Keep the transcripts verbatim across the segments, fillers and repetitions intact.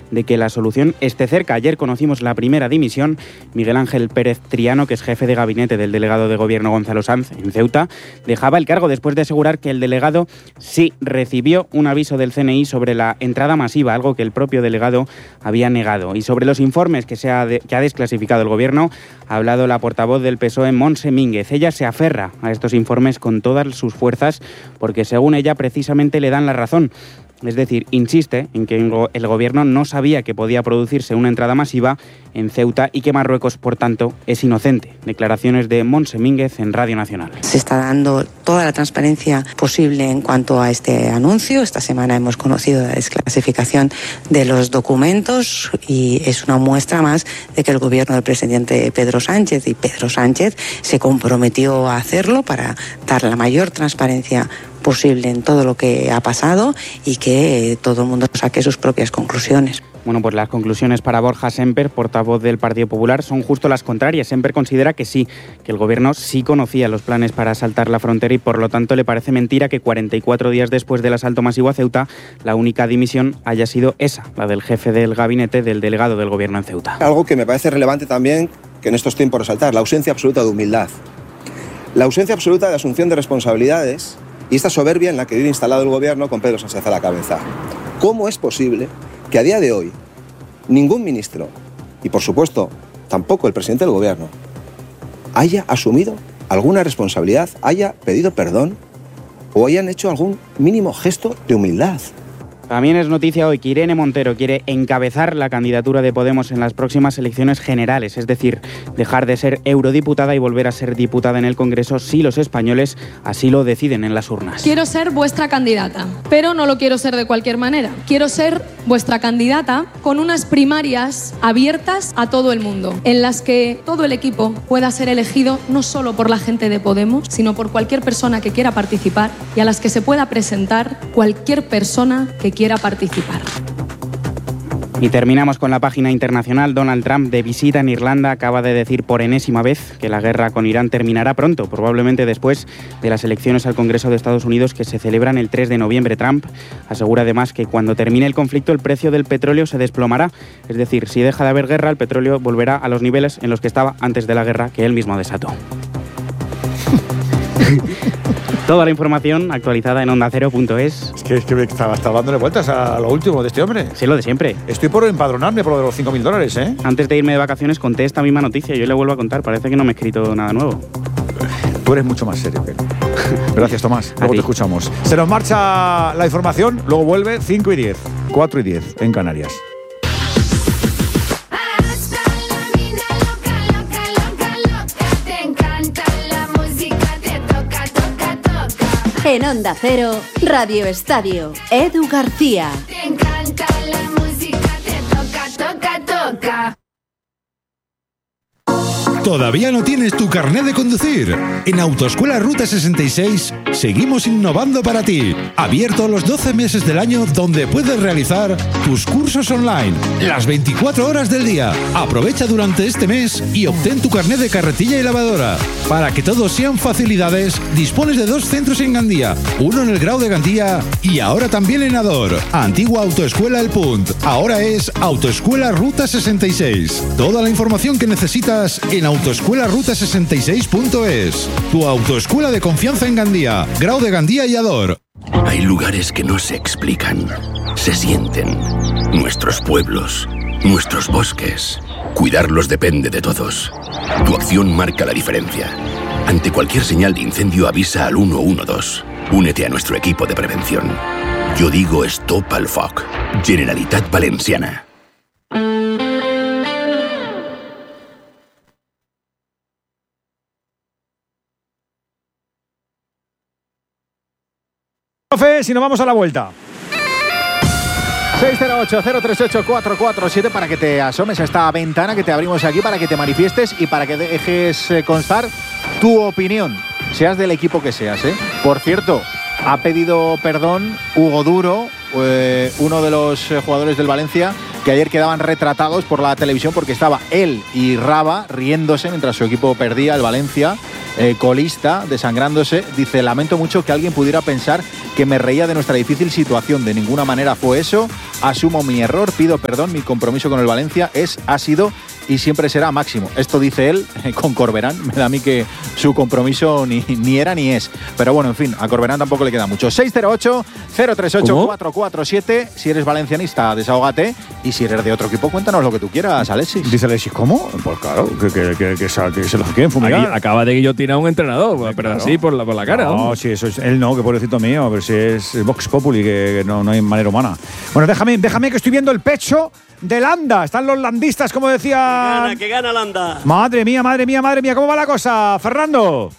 de que la solución esté cerca. Ayer conocimos la primera dimisión. Miguel Ángel Pérez Triano, que es jefe de gabinete del delegado de gobierno Gonzalo Sanz en Ceuta, dejaba el cargo después de asegurar que el delegado sí recibió un aviso del C N I sobre la entrada masiva, algo que el propio delegado había negado. Y sobre los informes que, se ha, de, que ha desclasificado el gobierno, ha hablado la portavoz del P S O E, Montse Mínguez. Ella se aferra a estos informes con todas sus fuerzas porque, según ella, precisamente le dan la razón. Es decir, insiste en que el gobierno no sabía que podía producirse una entrada masiva en Ceuta y que Marruecos, por tanto, es inocente. Declaraciones de Montse Mínguez en Radio Nacional. Se está dando toda la transparencia posible en cuanto a este anuncio. Esta semana hemos conocido la desclasificación de los documentos y es una muestra más de que el gobierno del presidente Pedro Sánchez y Pedro Sánchez se comprometió a hacerlo para dar la mayor transparencia posible en todo lo que ha pasado y que eh, todo el mundo saque sus propias conclusiones. Bueno, pues las conclusiones para Borja Sémper, portavoz del Partido Popular, son justo las contrarias. Sémper considera que sí, que el gobierno sí conocía los planes para asaltar la frontera y por lo tanto le parece mentira que cuarenta y cuatro días después del asalto masivo a Ceuta, la única dimisión haya sido esa, la del jefe del gabinete del delegado del gobierno en Ceuta. Algo que me parece relevante también que en estos tiempos resaltar, la ausencia absoluta de humildad. La ausencia absoluta de asunción de responsabilidades y esta soberbia en la que vive instalado el gobierno con Pedro Sánchez a la cabeza. ¿Cómo es posible que a día de hoy ningún ministro, y por supuesto tampoco el presidente del gobierno, haya asumido alguna responsabilidad, haya pedido perdón o hayan hecho algún mínimo gesto de humildad? También es noticia hoy que Irene Montero quiere encabezar la candidatura de Podemos en las próximas elecciones generales, es decir, dejar de ser eurodiputada y volver a ser diputada en el Congreso si los españoles así lo deciden en las urnas. Quiero ser vuestra candidata, pero no lo quiero ser de cualquier manera. Quiero ser vuestra candidata con unas primarias abiertas a todo el mundo, en las que todo el equipo pueda ser elegido no solo por la gente de Podemos, sino por cualquier persona que quiera participar y a las que se pueda presentar cualquier persona que quiera participar. Y terminamos con la página internacional. Donald Trump, de visita en Irlanda, acaba de decir por enésima vez que la guerra con Irán terminará pronto, probablemente después de las elecciones al Congreso de Estados Unidos que se celebran el tres de noviembre. Trump asegura además que cuando termine el conflicto el precio del petróleo se desplomará. Es decir, si deja de haber guerra, el petróleo volverá a los niveles en los que estaba antes de la guerra que él mismo desató. Toda la información actualizada en onda cero punto es. Es que, es que me estaba, estaba dándole vueltas a lo último de este hombre. Sí, lo de siempre. Estoy por empadronarme por lo de los cinco mil dólares, ¿eh? Antes de irme de vacaciones conté esta misma noticia y yo le vuelvo a contar. Parece que no me he escrito nada nuevo. Tú eres mucho más serio, pero. Gracias, Tomás. Luego te escuchamos. Se nos marcha la información, luego vuelve cinco y diez, cuatro y diez en Canarias. En Onda Cero, Radio Estadio, Edu García. Te encanta la música, te toca, toca, toca. ¿Todavía no tienes tu carné de conducir? En Autoescuela Ruta sesenta y seis seguimos innovando para ti. Abierto los doce meses del año donde puedes realizar tus cursos online las veinticuatro horas del día. Aprovecha durante este mes y obtén tu carné de carretilla y lavadora. Para que todos sean facilidades, dispones de dos centros en Gandía, uno en el Grau de Gandía y ahora también en Ador. Antigua Autoescuela El Punt, ahora es Autoescuela Ruta sesenta y seis. Toda la información que necesitas en autoescuela ruta sesenta y seis punto es. Tu autoescuela de confianza en Gandía, Grau de Gandía y Ador. Hay lugares que no se explican, se sienten. Nuestros pueblos, nuestros bosques. Cuidarlos depende de todos. Tu acción marca la diferencia. Ante cualquier señal de incendio avisa al uno uno dos. Únete a nuestro equipo de prevención. Yo digo Stop al Foc. Generalitat Valenciana. Profe, si nos vamos a la vuelta. seis cero ocho, cero tres ocho, cuatro cuatro siete para que te asomes a esta ventana que te abrimos aquí, para que te manifiestes y para que dejes constar tu opinión, seas del equipo que seas, ¿eh? Por cierto, ha pedido perdón Hugo Duro, eh, uno de los jugadores del Valencia, que ayer quedaban retratados por la televisión porque estaba él y Raba riéndose mientras su equipo perdía, el Valencia, eh, colista, desangrándose. Dice, lamento mucho que alguien pudiera pensar que me reía de nuestra difícil situación. De ninguna manera fue eso. Asumo mi error, pido perdón, mi compromiso con el Valencia es, ha sido y siempre será máximo. Esto dice él con Corberán. Me da a mí que su compromiso ni, ni era ni es. Pero bueno, en fin, a Corberán tampoco le queda mucho. seis cero ocho, cero tres ocho, cuatro cuatro siete. Si eres valencianista, desahógate. Y si eres de otro equipo, cuéntanos lo que tú quieras, Alexis. Dice Alexis, ¿cómo? Pues claro, que, que, que, que, se, que se los quieren fumigar. Aquí acaba de guillotinar a un entrenador, sí, pero claro. Así por la, por la cara. No, hombre. Sí, eso es él no, que pobrecito mío, pero si es Vox Populi, que, que no, no hay manera humana. Bueno, déjame, déjame que estoy viendo el pecho de Landa. Están los landistas, como decía. Que gana, que gana Landa. Madre mía, madre mía, madre mía. ¿Cómo va la cosa, Fernando?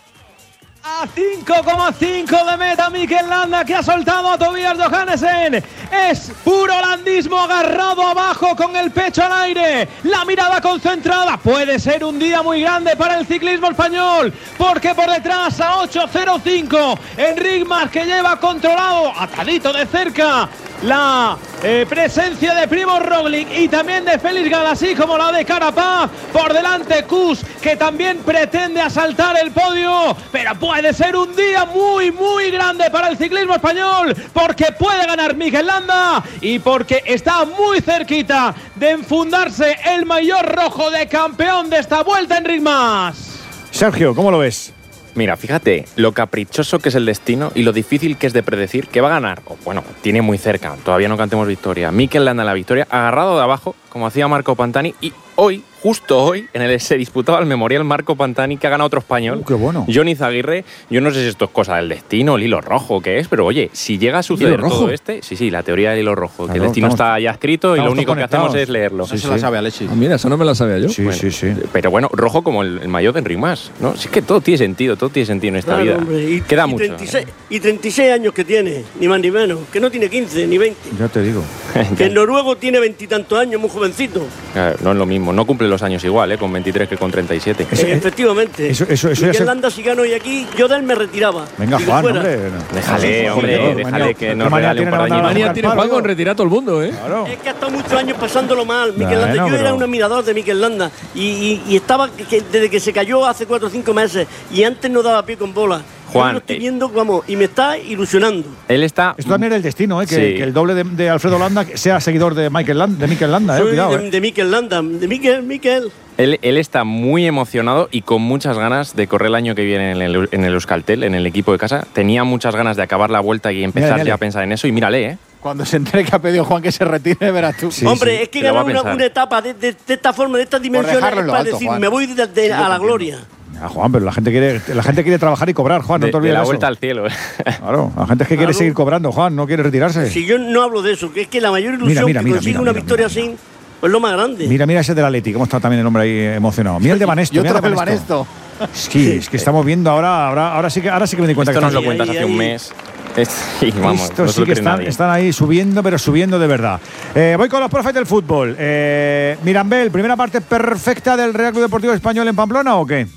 A cinco coma cinco de meta Mikel Landa, que ha soltado a Tobias Johannesen. Es puro landismo, agarrado abajo con el pecho al aire, la mirada concentrada. Puede ser un día muy grande para el ciclismo español, porque por detrás a ocho cero cinco Enric Mas, que lleva controlado, atadito de cerca, la eh, presencia de Primož Roglic y también de Félix Gall, así como la de Carapaz. Por delante Kuss, que también pretende asaltar el podio, pero puede ser un día muy muy grande para el ciclismo español, porque puede ganar Mikel Landa y porque está muy cerquita de enfundarse el maillot rojo de campeón de esta vuelta, Enric Mas. Sergio, ¿cómo lo ves? Mira, fíjate lo caprichoso que es el destino y lo difícil que es de predecir que va a ganar. O, bueno, tiene muy cerca, todavía no cantemos victoria. Mikel Landa la victoria, agarrado de abajo, como hacía Marco Pantani, y hoy, justo hoy, en el se disputaba el memorial Marco Pantani, que ha ganado otro español. Uh, ¡Qué bueno! Johnny Zaguirre. Yo no sé si esto es cosa del destino, el hilo rojo, qué es, pero oye, si llega a suceder todo este, sí, sí, la teoría del hilo rojo, claro, que el destino estamos, está ya escrito y lo único que hacemos es leerlo. Sí, sí. Eso la sabe Alexis. Ah, mira, eso no me la sabía yo. Sí, bueno, sí, sí. Pero bueno, rojo como el, el maillot de Enric Mas, ¿no? Sí, es que todo tiene sentido, todo tiene sentido en esta claro, vida. Hombre, y, Queda y mucho. treinta y seis, y treinta y seis años que tiene, ni más ni menos, que no tiene quince ni veinte. Ya te digo. Que el noruego tiene veintitantos años, muy jovencito. Claro, no es lo mismo, no cumple los años igual, ¿eh? Con veintitrés que con treinta y siete. Eso, eh, efectivamente. Eso, eso, eso Mikel se... Landa, si gano hoy aquí, yo de él me retiraba. Venga, Juan, hombre. No. Déjale, hombre, déjale que nos regale un par de años. Manía tiene Juan con retirar a todo el mundo, ¿eh? Claro. Es que ha estado muchos años pasándolo mal. Mikel bueno, Landa, yo pero... era un admirador de Mikel Landa y, y, y estaba que, desde que se cayó hace cuatro o cinco meses y antes no daba pie con bola. Juan, yo lo estoy viendo, vamos, y me está ilusionando. Él está. Esto también es el destino, ¿eh? Que, sí. que el doble de, de Alfredo Landa sea seguidor de Mikel Landa, de Mikel Landa, ¿eh? Soy Cuidado, de, ¿eh? de Mikel Landa, de Mikel, Mikel. Él, él está muy emocionado y con muchas ganas de correr el año que viene en el, en el Euskaltel, en el equipo de casa. Tenía muchas ganas de acabar la vuelta y empezar mira, ya a pensar en eso. Y mírale, ¿eh? Cuando se entere que ha pedido Juan que se retire, verás tú. Sí, Hombre, sí. es que ganar una, una etapa de, de, de esta forma, de estas dimensiones, es para alto, decir, Juan. me voy de, de, sí, a la gloria. Ah, Juan, pero la gente quiere la gente quiere trabajar y cobrar, Juan, no de, te olvides de la eso. vuelta al cielo. Claro, la gente es que claro. quiere seguir cobrando, Juan, no quiere retirarse. Si yo no hablo de eso, que es que la mayor ilusión mira, mira, que mira, consigue mira, una mira, victoria mira, así, pues lo más grande. Mira, mira ese del Atleti, cómo está también el hombre ahí emocionado. Mira el de Banesto, y otro mira del Banesto. Es que, es que estamos viendo ahora, ahora, ahora sí que ahora sí que me di cuenta Esto que nos lo ahí, cuentas ahí, hace ahí. un mes. Es, sí, vamos, Esto no sí que están, están ahí subiendo, pero subiendo de verdad. Eh, voy con los profes del fútbol. Eh, Mirambel, primera parte perfecta del Real Club Deportivo Español en Pamplona, ¿o qué?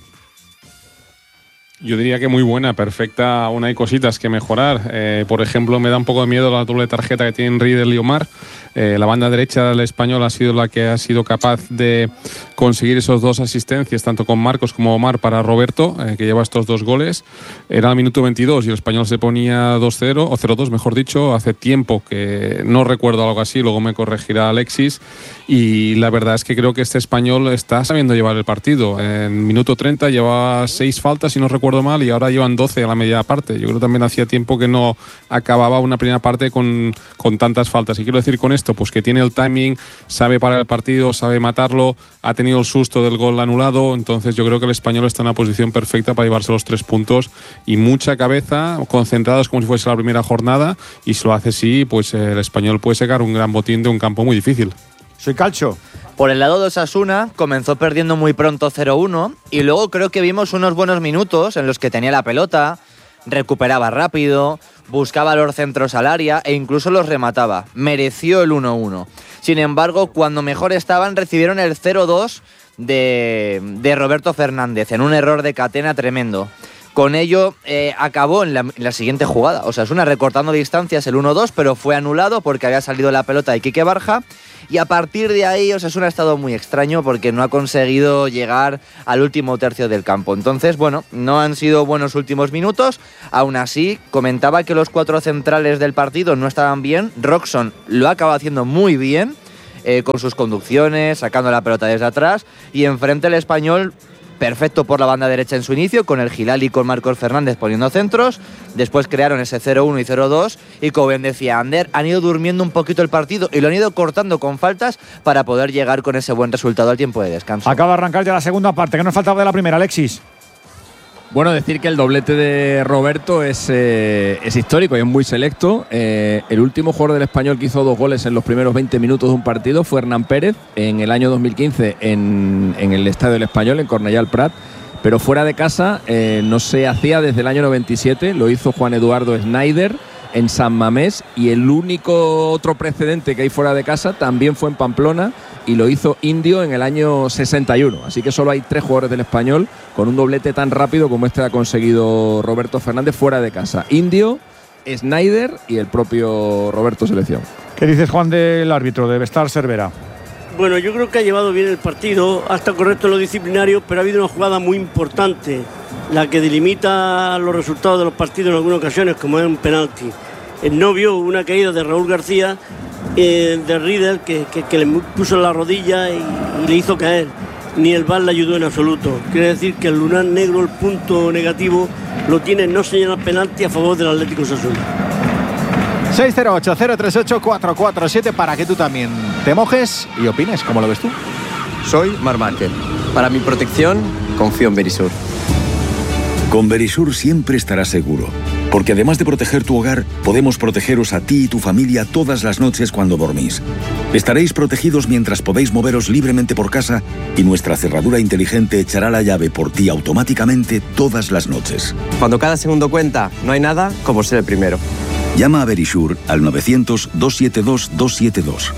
Yo diría que muy buena, perfecta. Aún hay cositas que mejorar. Eh, por ejemplo, me da un poco de miedo la doble tarjeta que tienen Riedel y Omar. Eh, la banda derecha del Español ha sido la que ha sido capaz de conseguir esos dos asistencias, tanto con Marcos como Omar, para Roberto, eh, que lleva estos dos goles. Era el minuto veintidós y el Español se ponía dos cero, o cero dos, mejor dicho, hace tiempo que no recuerdo algo así, luego me corregirá Alexis. Y la verdad es que creo que este Español está sabiendo llevar el partido. En minuto treinta llevaba seis faltas, si no recuerdo mal, y ahora llevan doce a la media parte. Yo creo que también hacía tiempo que no acababa una primera parte con, con tantas faltas. Y quiero decir con esto, pues que tiene el timing, sabe parar el partido, sabe matarlo, ha tenido el susto del gol anulado. Entonces yo creo que el Español está en una posición perfecta para llevarse los tres puntos y mucha cabeza, concentrados como si fuese la primera jornada, y si lo hace así, pues el Español puede sacar un gran botín de un campo muy difícil. Soy Calcho. Por el lado de Osasuna, comenzó perdiendo muy pronto cero uno y luego creo que vimos unos buenos minutos en los que tenía la pelota, recuperaba rápido, buscaba los centros al área e incluso los remataba. Mereció el uno uno. Sin embargo, cuando mejor estaban, recibieron el cero dos de, de Roberto Fernández en un error de catena tremendo. Con ello eh, acabó en la, en la siguiente jugada. Osasuna recortando distancias el uno dos, pero fue anulado porque había salido la pelota de Quique Barja y a partir de ahí Osasuna ha estado muy extraño porque no ha conseguido llegar al último tercio del campo. Entonces, bueno, no han sido buenos últimos minutos. Aún así, comentaba que los cuatro centrales del partido no estaban bien. Roxon lo ha acabado haciendo muy bien, eh, con sus conducciones, sacando la pelota desde atrás, y enfrente el Español perfecto por la banda derecha en su inicio, con el Gilal y con Marcos Fernández poniendo centros. Después crearon ese cero uno y cero dos y, como bien decía Ander, han ido durmiendo un poquito el partido y lo han ido cortando con faltas para poder llegar con ese buen resultado al tiempo de descanso. Acaba de arrancar ya la segunda parte. ¿Qué nos faltaba de la primera, Alexis? Bueno, decir que el doblete de Roberto es, eh, es histórico y es muy selecto. Eh, el último jugador del Español que hizo dos goles en los primeros veinte minutos de un partido fue Hernán Pérez en el año dos mil quince en, en el Estadio del Español, en Cornellà al Prat. Pero fuera de casa eh, no se hacía desde el año noventa y siete. Lo hizo Juan Eduardo Schneider en San Mamés, y el único otro precedente que hay fuera de casa también fue en Pamplona, y lo hizo Indio en el año sesenta y uno. Así que solo hay tres jugadores del Español con un doblete tan rápido como este ha conseguido Roberto Fernández fuera de casa: Indio, Schneider y el propio Roberto Selección. ¿Qué dices, Juan, del árbitro, de Bestar Cervera? Bueno, yo creo que ha llevado bien el partido, ha estado correcto en lo disciplinario, pero ha habido una jugada muy importante, la que delimita los resultados de los partidos en algunas ocasiones, como es un penalti. El novio, una caída de Raúl García, eh, de Riedel, que, que, que le puso en la rodilla y, y le hizo caer. Ni el V A R le ayudó en absoluto. Quiere decir que el lunar negro, el punto negativo, lo tiene no señalar penalti a favor del Atlético Osasuna. seis cero ocho, cero tres ocho, cuatro cuatro siete para que tú también te mojes y opines. ¿Cómo lo ves tú? Soy Marc Márquez. Para mi protección, confío en Verisur. Con Verisur siempre estarás seguro, porque además de proteger tu hogar, podemos protegeros a ti y tu familia todas las noches cuando dormís. Estaréis protegidos mientras podéis moveros libremente por casa, y nuestra cerradura inteligente echará la llave por ti automáticamente todas las noches. Cuando cada segundo cuenta, no hay nada como ser el primero. Llama a Verisur al novecientos, dos siete dos, dos siete dos.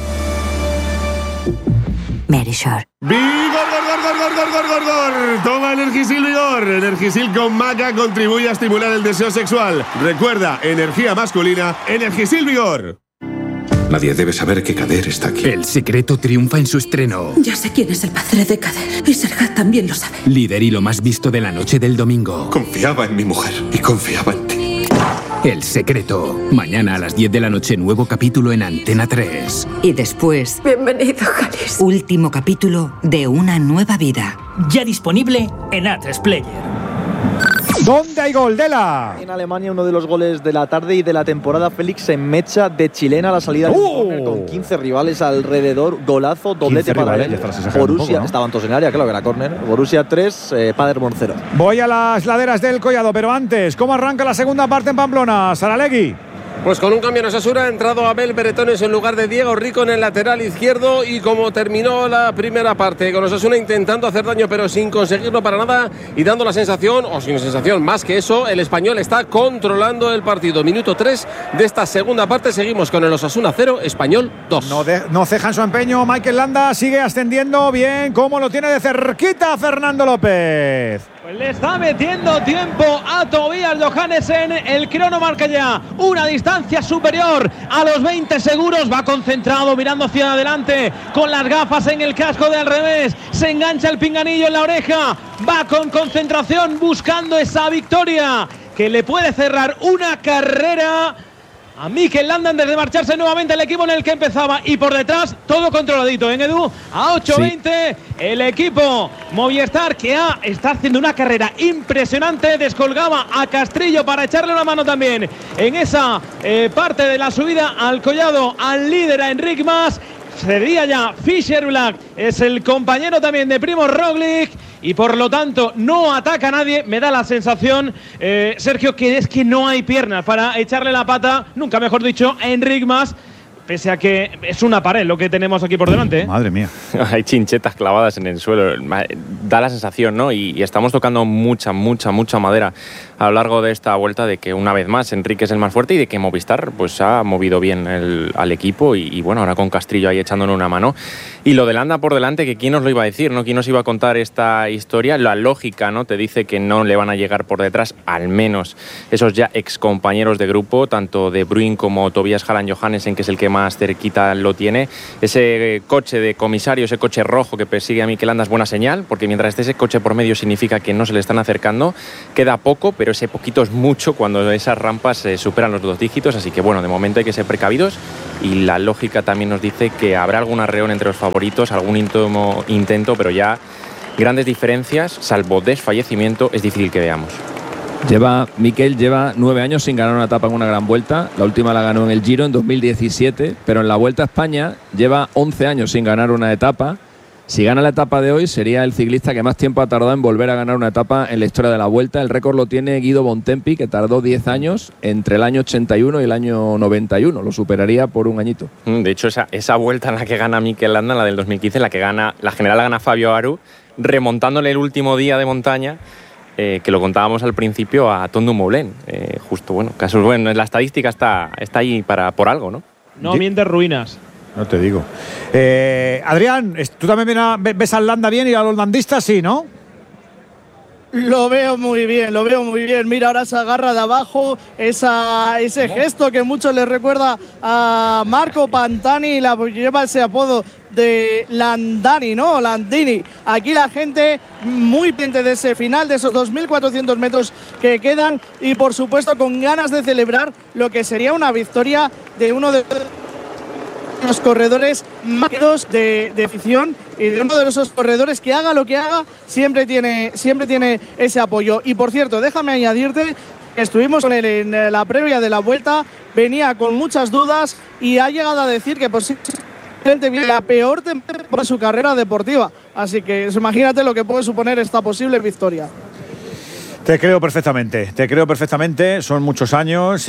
Verisur. ¡Vigor, gor, gor, gor, gor, gor, gor, gor! Toma Energisil Vigor. Energisil con maca contribuye a estimular el deseo sexual. Recuerda, energía masculina, Energisil Vigor. Nadie debe saber que Kader está aquí. El secreto triunfa en su estreno. Ya sé quién es el padre de Kader, y Serhat también lo sabe. Líder y lo más visto de la noche del domingo. Confiaba en mi mujer y confiaba en ti. El secreto. Mañana a las diez de la noche, nuevo capítulo en Antena tres. Y después, bienvenido, Jalis. Último capítulo de Una nueva vida. Ya disponible en A tres Player. ¿Dónde hay gol, Dela? En Alemania, uno de los goles de la tarde y de la temporada, Félix en mecha de chilena a la salida del ¡Uh! córner, con quince rivales alrededor, golazo, doblete para rivales, él. Borussia, poco, ¿no? Estaban todos en el área, claro que era córner. Borussia tres, eh, Paderborn cero. Voy a las laderas del Collado, pero antes, ¿cómo arranca la segunda parte en Pamplona? Saralegui. Pues con un cambio en Osasuna ha entrado Abel Beretones en lugar de Diego Rico en el lateral izquierdo, y como terminó la primera parte, con Osasuna intentando hacer daño pero sin conseguirlo para nada y dando la sensación, o sin sensación, más que eso, el Español está controlando el partido. Minuto tres de esta segunda parte, seguimos con el Osasuna cero, Español dos. No, de, no ceja en su empeño, Mikel Landa sigue ascendiendo bien, como lo tiene de cerquita Fernando López. Pues le está metiendo tiempo a Tobias Johannesen. El crono marca ya una distancia superior a los veinte seguros. Va concentrado, mirando hacia adelante, con las gafas en el casco de al revés. Se engancha el pinganillo en la oreja. Va con concentración, buscando esa victoria que le puede cerrar una carrera a Mikel Landa antes de marcharse nuevamente el equipo en el que empezaba. Y por detrás, todo controladito, ¿en Edu? A ocho veinte, sí. El equipo Movistar, que ha, está haciendo una carrera impresionante. Descolgaba a Castrillo para echarle una mano también en esa eh, parte de la subida al collado al líder, a Enric Mas. Sería ya Fischer Black, es el compañero también de Primo Roglic, y por lo tanto no ataca a nadie. Me da la sensación, eh, Sergio, que es que no hay piernas para echarle la pata, nunca mejor dicho, a Enric Mas, pese a que es una pared lo que tenemos aquí por delante, ¿eh? Madre mía. Hay chinchetas clavadas en el suelo. da la sensación, ¿no? Y, y estamos tocando mucha, mucha, mucha madera a lo largo de esta vuelta de que una vez más Enrique es el más fuerte y de que Movistar pues ha movido bien el, al equipo y, y bueno, ahora con Castrillo ahí echándole una mano. Y lo de Landa por delante, que quién nos lo iba a decir, ¿no? ¿Quién nos iba a contar esta historia? La lógica, ¿no? Te dice que no le van a llegar por detrás, al menos esos ya ex compañeros de grupo, tanto de Bruin como Tobias Hallan Johannessen, que es el que más cerquita lo tiene. Ese coche de comisario, ese coche rojo que persigue a Mikel Landa es buena señal, porque mientras esté ese coche por medio significa que no se le están acercando. Queda poco, pero ese poquito es mucho cuando esas rampas eh, superan los dos dígitos, así que bueno, de momento hay que ser precavidos y la lógica también nos dice que habrá algún arreón entre los favoritos, algún intento, intento, pero ya grandes diferencias, salvo desfallecimiento, es difícil que veamos. Lleva, Mikel lleva nueve años sin ganar una etapa en una gran vuelta. La última la ganó en el Giro en dos mil diecisiete, pero en la Vuelta a España lleva once años sin ganar una etapa. Si gana la etapa de hoy, sería el ciclista que más tiempo ha tardado en volver a ganar una etapa en la historia de la Vuelta. El récord lo tiene Guido Bontempi, que tardó diez años entre el año ochenta y uno y el año noventa y uno. Lo superaría por un añito. De hecho, esa, esa vuelta en la que gana Mikel Landa, la del dos mil quince, la que gana, la general la gana Fabio Aru, remontándole el último día de montaña, eh, que lo contábamos al principio, a Tom Dumoulin. Eh, justo, bueno, casos bueno, la estadística está, está ahí para, por algo, ¿no? No mientes ruinas. No te digo. Eh, Adrián, ¿tú también ves al Landa bien y a los landistas? Sí, ¿no? Lo veo muy bien, lo veo muy bien. Mira, ahora se agarra de abajo, esa, ese gesto que mucho le recuerda a Marco Pantani, la, lleva ese apodo de Landani, ¿no? Landini. Aquí la gente muy pendiente de ese final, de esos dos mil cuatrocientos metros que quedan y por supuesto con ganas de celebrar lo que sería una victoria de uno de los corredores más de, de afición y de uno de esos corredores que haga lo que haga siempre tiene, siempre tiene ese apoyo. Y por cierto, déjame añadirte que estuvimos con él en la previa de la Vuelta, venía con muchas dudas y ha llegado a decir que posiblemente viene la peor temporada de su carrera deportiva, así que imagínate lo que puede suponer esta posible victoria. Te creo perfectamente, te creo perfectamente. Son muchos años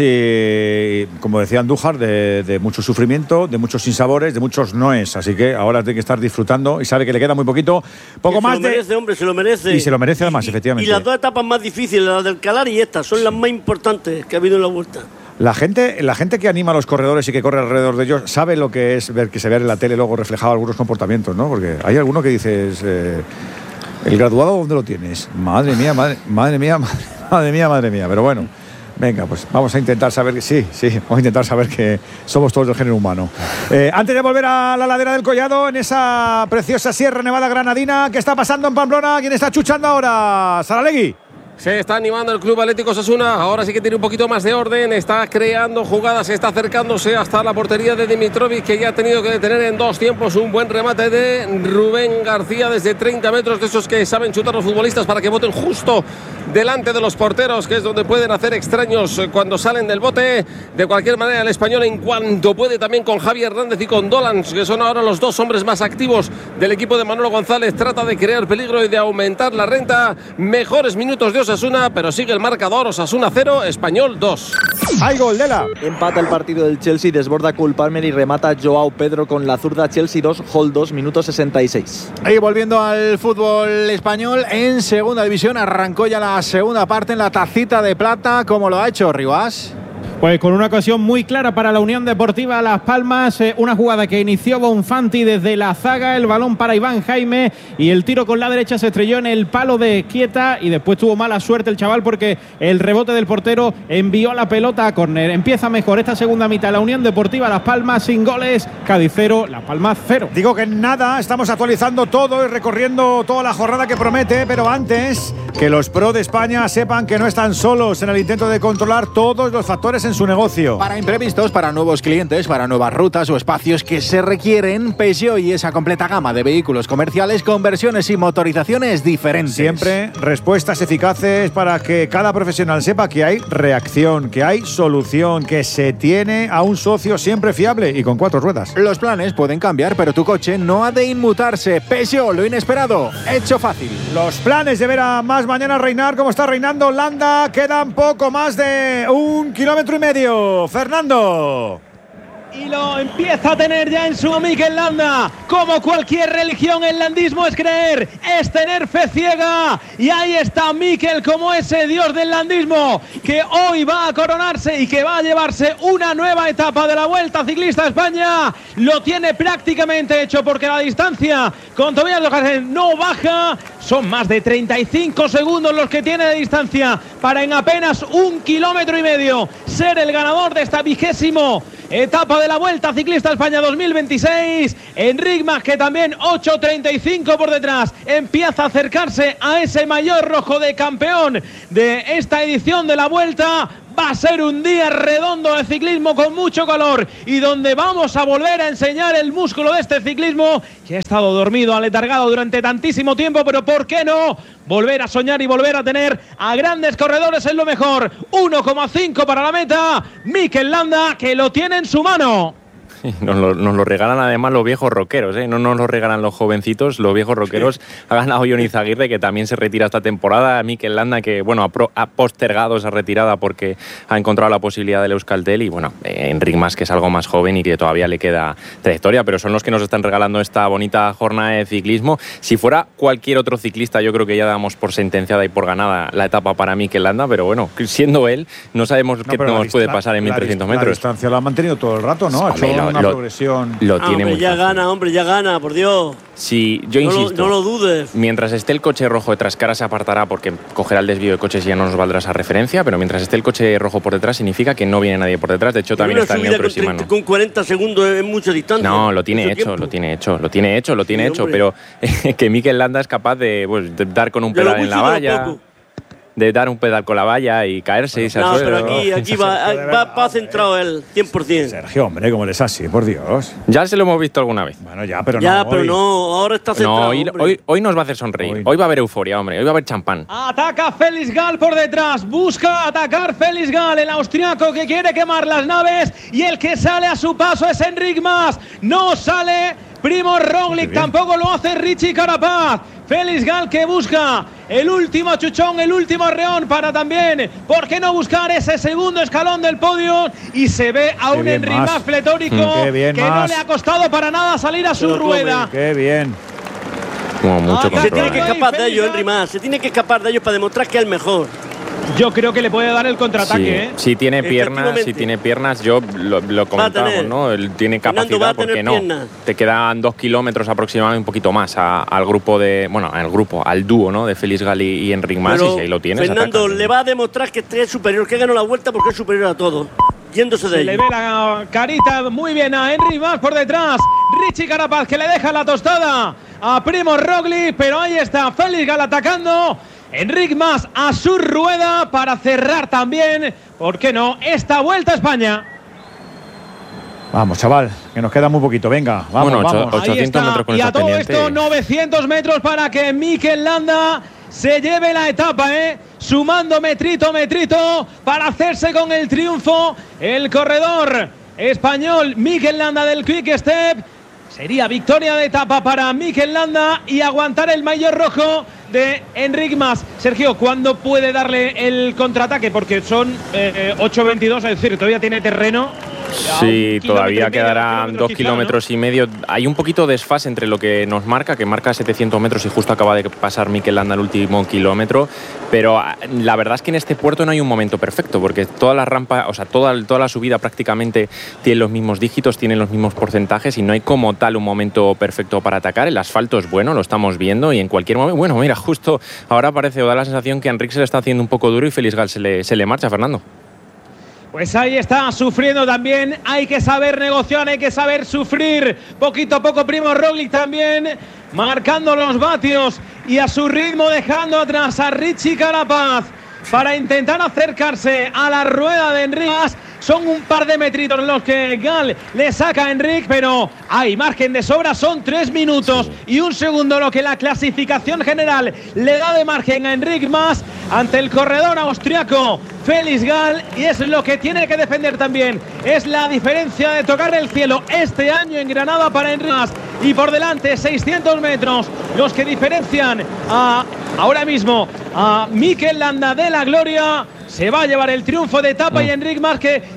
y, como decía Andújar, de, de mucho sufrimiento, de muchos sinsabores, de muchos noes. Así que ahora tiene que estar disfrutando y sabe que le queda muy poquito. Poco más de. Se lo merece, hombre, se lo merece. Y se lo merece además, y, efectivamente. Y las dos etapas más difíciles, las del Calar y esta, son las más importantes que ha habido en la Vuelta. La gente, la gente que anima a los corredores y que corre alrededor de ellos sabe lo que es ver que se ve en la tele luego reflejado algunos comportamientos, ¿no? Porque hay alguno que dices. Eh, ¿El graduado dónde lo tienes? Madre mía, madre, madre mía, madre, madre mía, madre mía. Pero bueno, venga, pues vamos a intentar saber que sí, sí, vamos a intentar saber que somos todos del género humano. Eh, antes de volver a la ladera del Collado, en esa preciosa Sierra Nevada granadina, ¿qué está pasando en Pamplona? ¿Quién está chuchando ahora? ¿Saralegui? Se está animando el Club Atlético Osasuna, ahora sí que tiene un poquito más de orden, está creando jugadas, está acercándose hasta la portería de Dimitrovic, que ya ha tenido que detener en dos tiempos un buen remate de Rubén García desde treinta metros, de esos que saben chutar los futbolistas para que voten justo delante de los porteros, que es donde pueden hacer extraños cuando salen del bote. De cualquier manera, el español en cuanto puede también con Javi Hernández y con Dolans, que son ahora los dos hombres más activos del equipo de Manolo González, trata de crear peligro y de aumentar la renta. Mejores minutos de Osasuna, pero sigue el marcador. Osasuna cero, Español dos. ¡Hay gol de la! Empata el partido del Chelsea, desborda Cole Palmer y remata Joao Pedro con la zurda. Chelsea dos, Hull dos, minuto sesenta y seis. Y volviendo al fútbol español, en segunda división arrancó ya la segunda parte en la tacita de plata. ¿Cómo lo ha hecho Rivas? Pues con una ocasión muy clara para la Unión Deportiva Las Palmas, eh, una jugada que inició Bonfanti desde la zaga, el balón para Iván Jaime y el tiro con la derecha se estrelló en el palo de Quieta y después tuvo mala suerte el chaval porque el rebote del portero envió la pelota a córner. Empieza mejor esta segunda mitad la Unión Deportiva Las Palmas sin goles, Cádiz cero, Las Palmas cero. Digo que nada, estamos actualizando todo y recorriendo toda la jornada que promete, pero antes que los pro de España sepan que no están solos en el intento de controlar todos los factores en su negocio. Para imprevistos, para nuevos clientes, para nuevas rutas o espacios que se requieren, Peugeot y esa completa gama de vehículos comerciales con versiones y motorizaciones diferentes. Siempre respuestas eficaces para que cada profesional sepa que hay reacción, que hay solución, que se tiene a un socio siempre fiable y con cuatro ruedas. Los planes pueden cambiar, pero tu coche no ha de inmutarse. Peugeot, lo inesperado, hecho fácil. Los planes de ver a más mañana reinar como está reinando Landa. Quedan poco más de un kilómetro y medio. Fernando. Y lo empieza a tener ya en su Mikel Landa. Como cualquier religión, el landismo es creer, es tener fe ciega. Y ahí está Mikel como ese dios del landismo que hoy va a coronarse y que va a llevarse una nueva etapa de la Vuelta Ciclista a España. Lo tiene prácticamente hecho porque la distancia con Tobias Lojasen no baja. Son más de treinta y cinco segundos los que tiene de distancia para en apenas un kilómetro y medio ser el ganador de esta vigésimo etapa de la Vuelta Ciclista España dos mil veintiséis. Enric Mas, que también ocho treinta y cinco por detrás, empieza a acercarse a ese maillot rojo de campeón de esta edición de la Vuelta. Va a ser un día redondo de ciclismo con mucho calor y donde vamos a volver a enseñar el músculo de este ciclismo que ha estado dormido, aletargado durante tantísimo tiempo, pero ¿por qué no? Volver a soñar y volver a tener a grandes corredores es lo mejor. uno coma cinco para la meta, Mikel Landa, que lo tiene en su mano. Nos lo, nos lo regalan además los viejos rockeros, ¿eh? No nos lo regalan los jovencitos, los viejos rockeros. Ha ganado Jon Izagirre, que también se retira esta temporada. Mikel Landa, que bueno, ha, pro, ha postergado esa retirada porque ha encontrado la posibilidad del Euskaltel. Y bueno, eh, Enric Mas, que es algo más joven y que todavía le queda trayectoria, pero son los que nos están regalando esta bonita jornada de ciclismo. Si fuera cualquier otro ciclista, yo creo que ya damos por sentenciada y por ganada la etapa para Mikel Landa, pero bueno, siendo él, no sabemos no, qué nos puede pasar en mil trescientos metros. La distancia lo ha mantenido todo el rato, ¿no? Ha hecho Hombre, una lo, progresión. Lo ah, tiene hombre, muy ya fácil. gana, hombre, ya gana, por Dios. Sí, yo no insisto. Lo, no lo dudes. Mientras esté el coche rojo detrás, cara se apartará porque cogerá el desvío de coches y ya no nos valdrá esa referencia, pero mientras esté el coche rojo por detrás significa que no viene nadie por detrás. De hecho, también está el neutro y mano. Con cuarenta segundos es mucha distancia. No, lo tiene hecho, tiempo. lo tiene hecho, lo tiene hecho, lo tiene sí, hecho, hombre. Pero eh, que Mikel Landa es capaz de, pues, de dar con un pedal en la valla. De dar un pedal con la valla y caerse y se No, pero aquí, aquí va, va, va centrado él, cien por ciento. Sergio, hombre, ¿cómo les así? Por Dios. Ya se lo hemos visto alguna vez. Bueno, ya, pero ya, no. pero hoy. no, ahora está centrado. No, hoy, hoy, hoy nos va a hacer sonreír. Hoy. hoy va a haber euforia, hombre. Hoy va a haber champán. Ataca Félix Gall por detrás. Busca atacar Félix Gall, el austriaco que quiere quemar las naves. Y el que sale a su paso es Enric Mas. No sale Primož Roglic, tampoco lo hace Richie Carapaz. Félix Gall que busca el último chuchón, el último arreón para también, ¿por qué no buscar ese segundo escalón del podio? Y se ve a qué un Enric Mas pletórico mm, que más. no le ha costado para nada salir a su Pero rueda. Qué bien. Como mucho ah, se tiene que escapar de ellos, Enric Mas. Se tiene que escapar de ellos para demostrar que es el mejor. Yo creo que le puede dar el contraataque, sí, ¿eh? Si tiene piernas, si tiene piernas, yo lo, lo comentábamos, ¿no? Él tiene capacidad, porque no. Piernas. Te quedan dos kilómetros aproximadamente, un poquito más a, al grupo de, bueno, al grupo, al dúo, ¿no? De Félix Gall y, y Enric Mas, y si ahí lo tienes. Fernando ataca. le va a demostrar que es superior, que ganó la vuelta porque es superior a todos. Yéndose de Se le ve la carita muy bien a Enric Mas por detrás. Richie Carapaz que le deja la tostada a Primož Roglic, pero ahí está Félix Gall atacando. Enric Mas a su rueda para cerrar también, ¿por qué no?, esta Vuelta a España. Vamos, chaval, que nos queda muy poquito. Venga, vamos, bueno, vamos. ochocientos metros con y a todo pendiente. esto, novecientos metros para que Mikel Landa se lleve la etapa, ¿eh? Sumando metrito, metrito, para hacerse con el triunfo. El corredor español Mikel Landa del Quick Step. Sería victoria de etapa para Mikel Landa y aguantar el maillot rojo de Enric Mas. Sergio, ¿cuándo puede darle el contraataque? Porque son eh, ocho veintidós, es decir, todavía tiene terreno. Sí, todavía quedarán dos kilómetros y medio. Hay un poquito de desfase entre lo que nos marca, que marca setecientos metros y justo acaba de pasar Mikel Landa el último kilómetro. Pero la verdad es que en este puerto no hay un momento perfecto, porque toda la rampa, o sea, toda, toda la subida prácticamente tiene los mismos dígitos, tiene los mismos porcentajes y no hay como tal un momento perfecto para atacar. El asfalto es bueno, lo estamos viendo y en cualquier momento, bueno, mira, justo ahora parece o da la sensación que a Enric se le está haciendo un poco duro y Félix Gall se le, se le marcha, Fernando. Pues ahí está, sufriendo también. Hay que saber negociar, hay que saber sufrir. Poquito a poco Primož Roglic también, marcando los vatios y a su ritmo dejando atrás a Richie Carapaz para intentar acercarse a la rueda de Enric Mas. Son un par de metritos los que Gall le saca a Enric, pero hay margen de sobra, son tres minutos sí. y un segundo lo que la clasificación general le da de margen a Enric Mas ante el corredor austriaco Félix Gall, y es lo que tiene que defender también, es la diferencia de tocar el cielo este año en Granada para Enric Mas, y por delante seiscientos metros los que diferencian a, ahora mismo a Mikel Landa de la gloria. Se va a llevar el triunfo de etapa mm. y Enric Mas que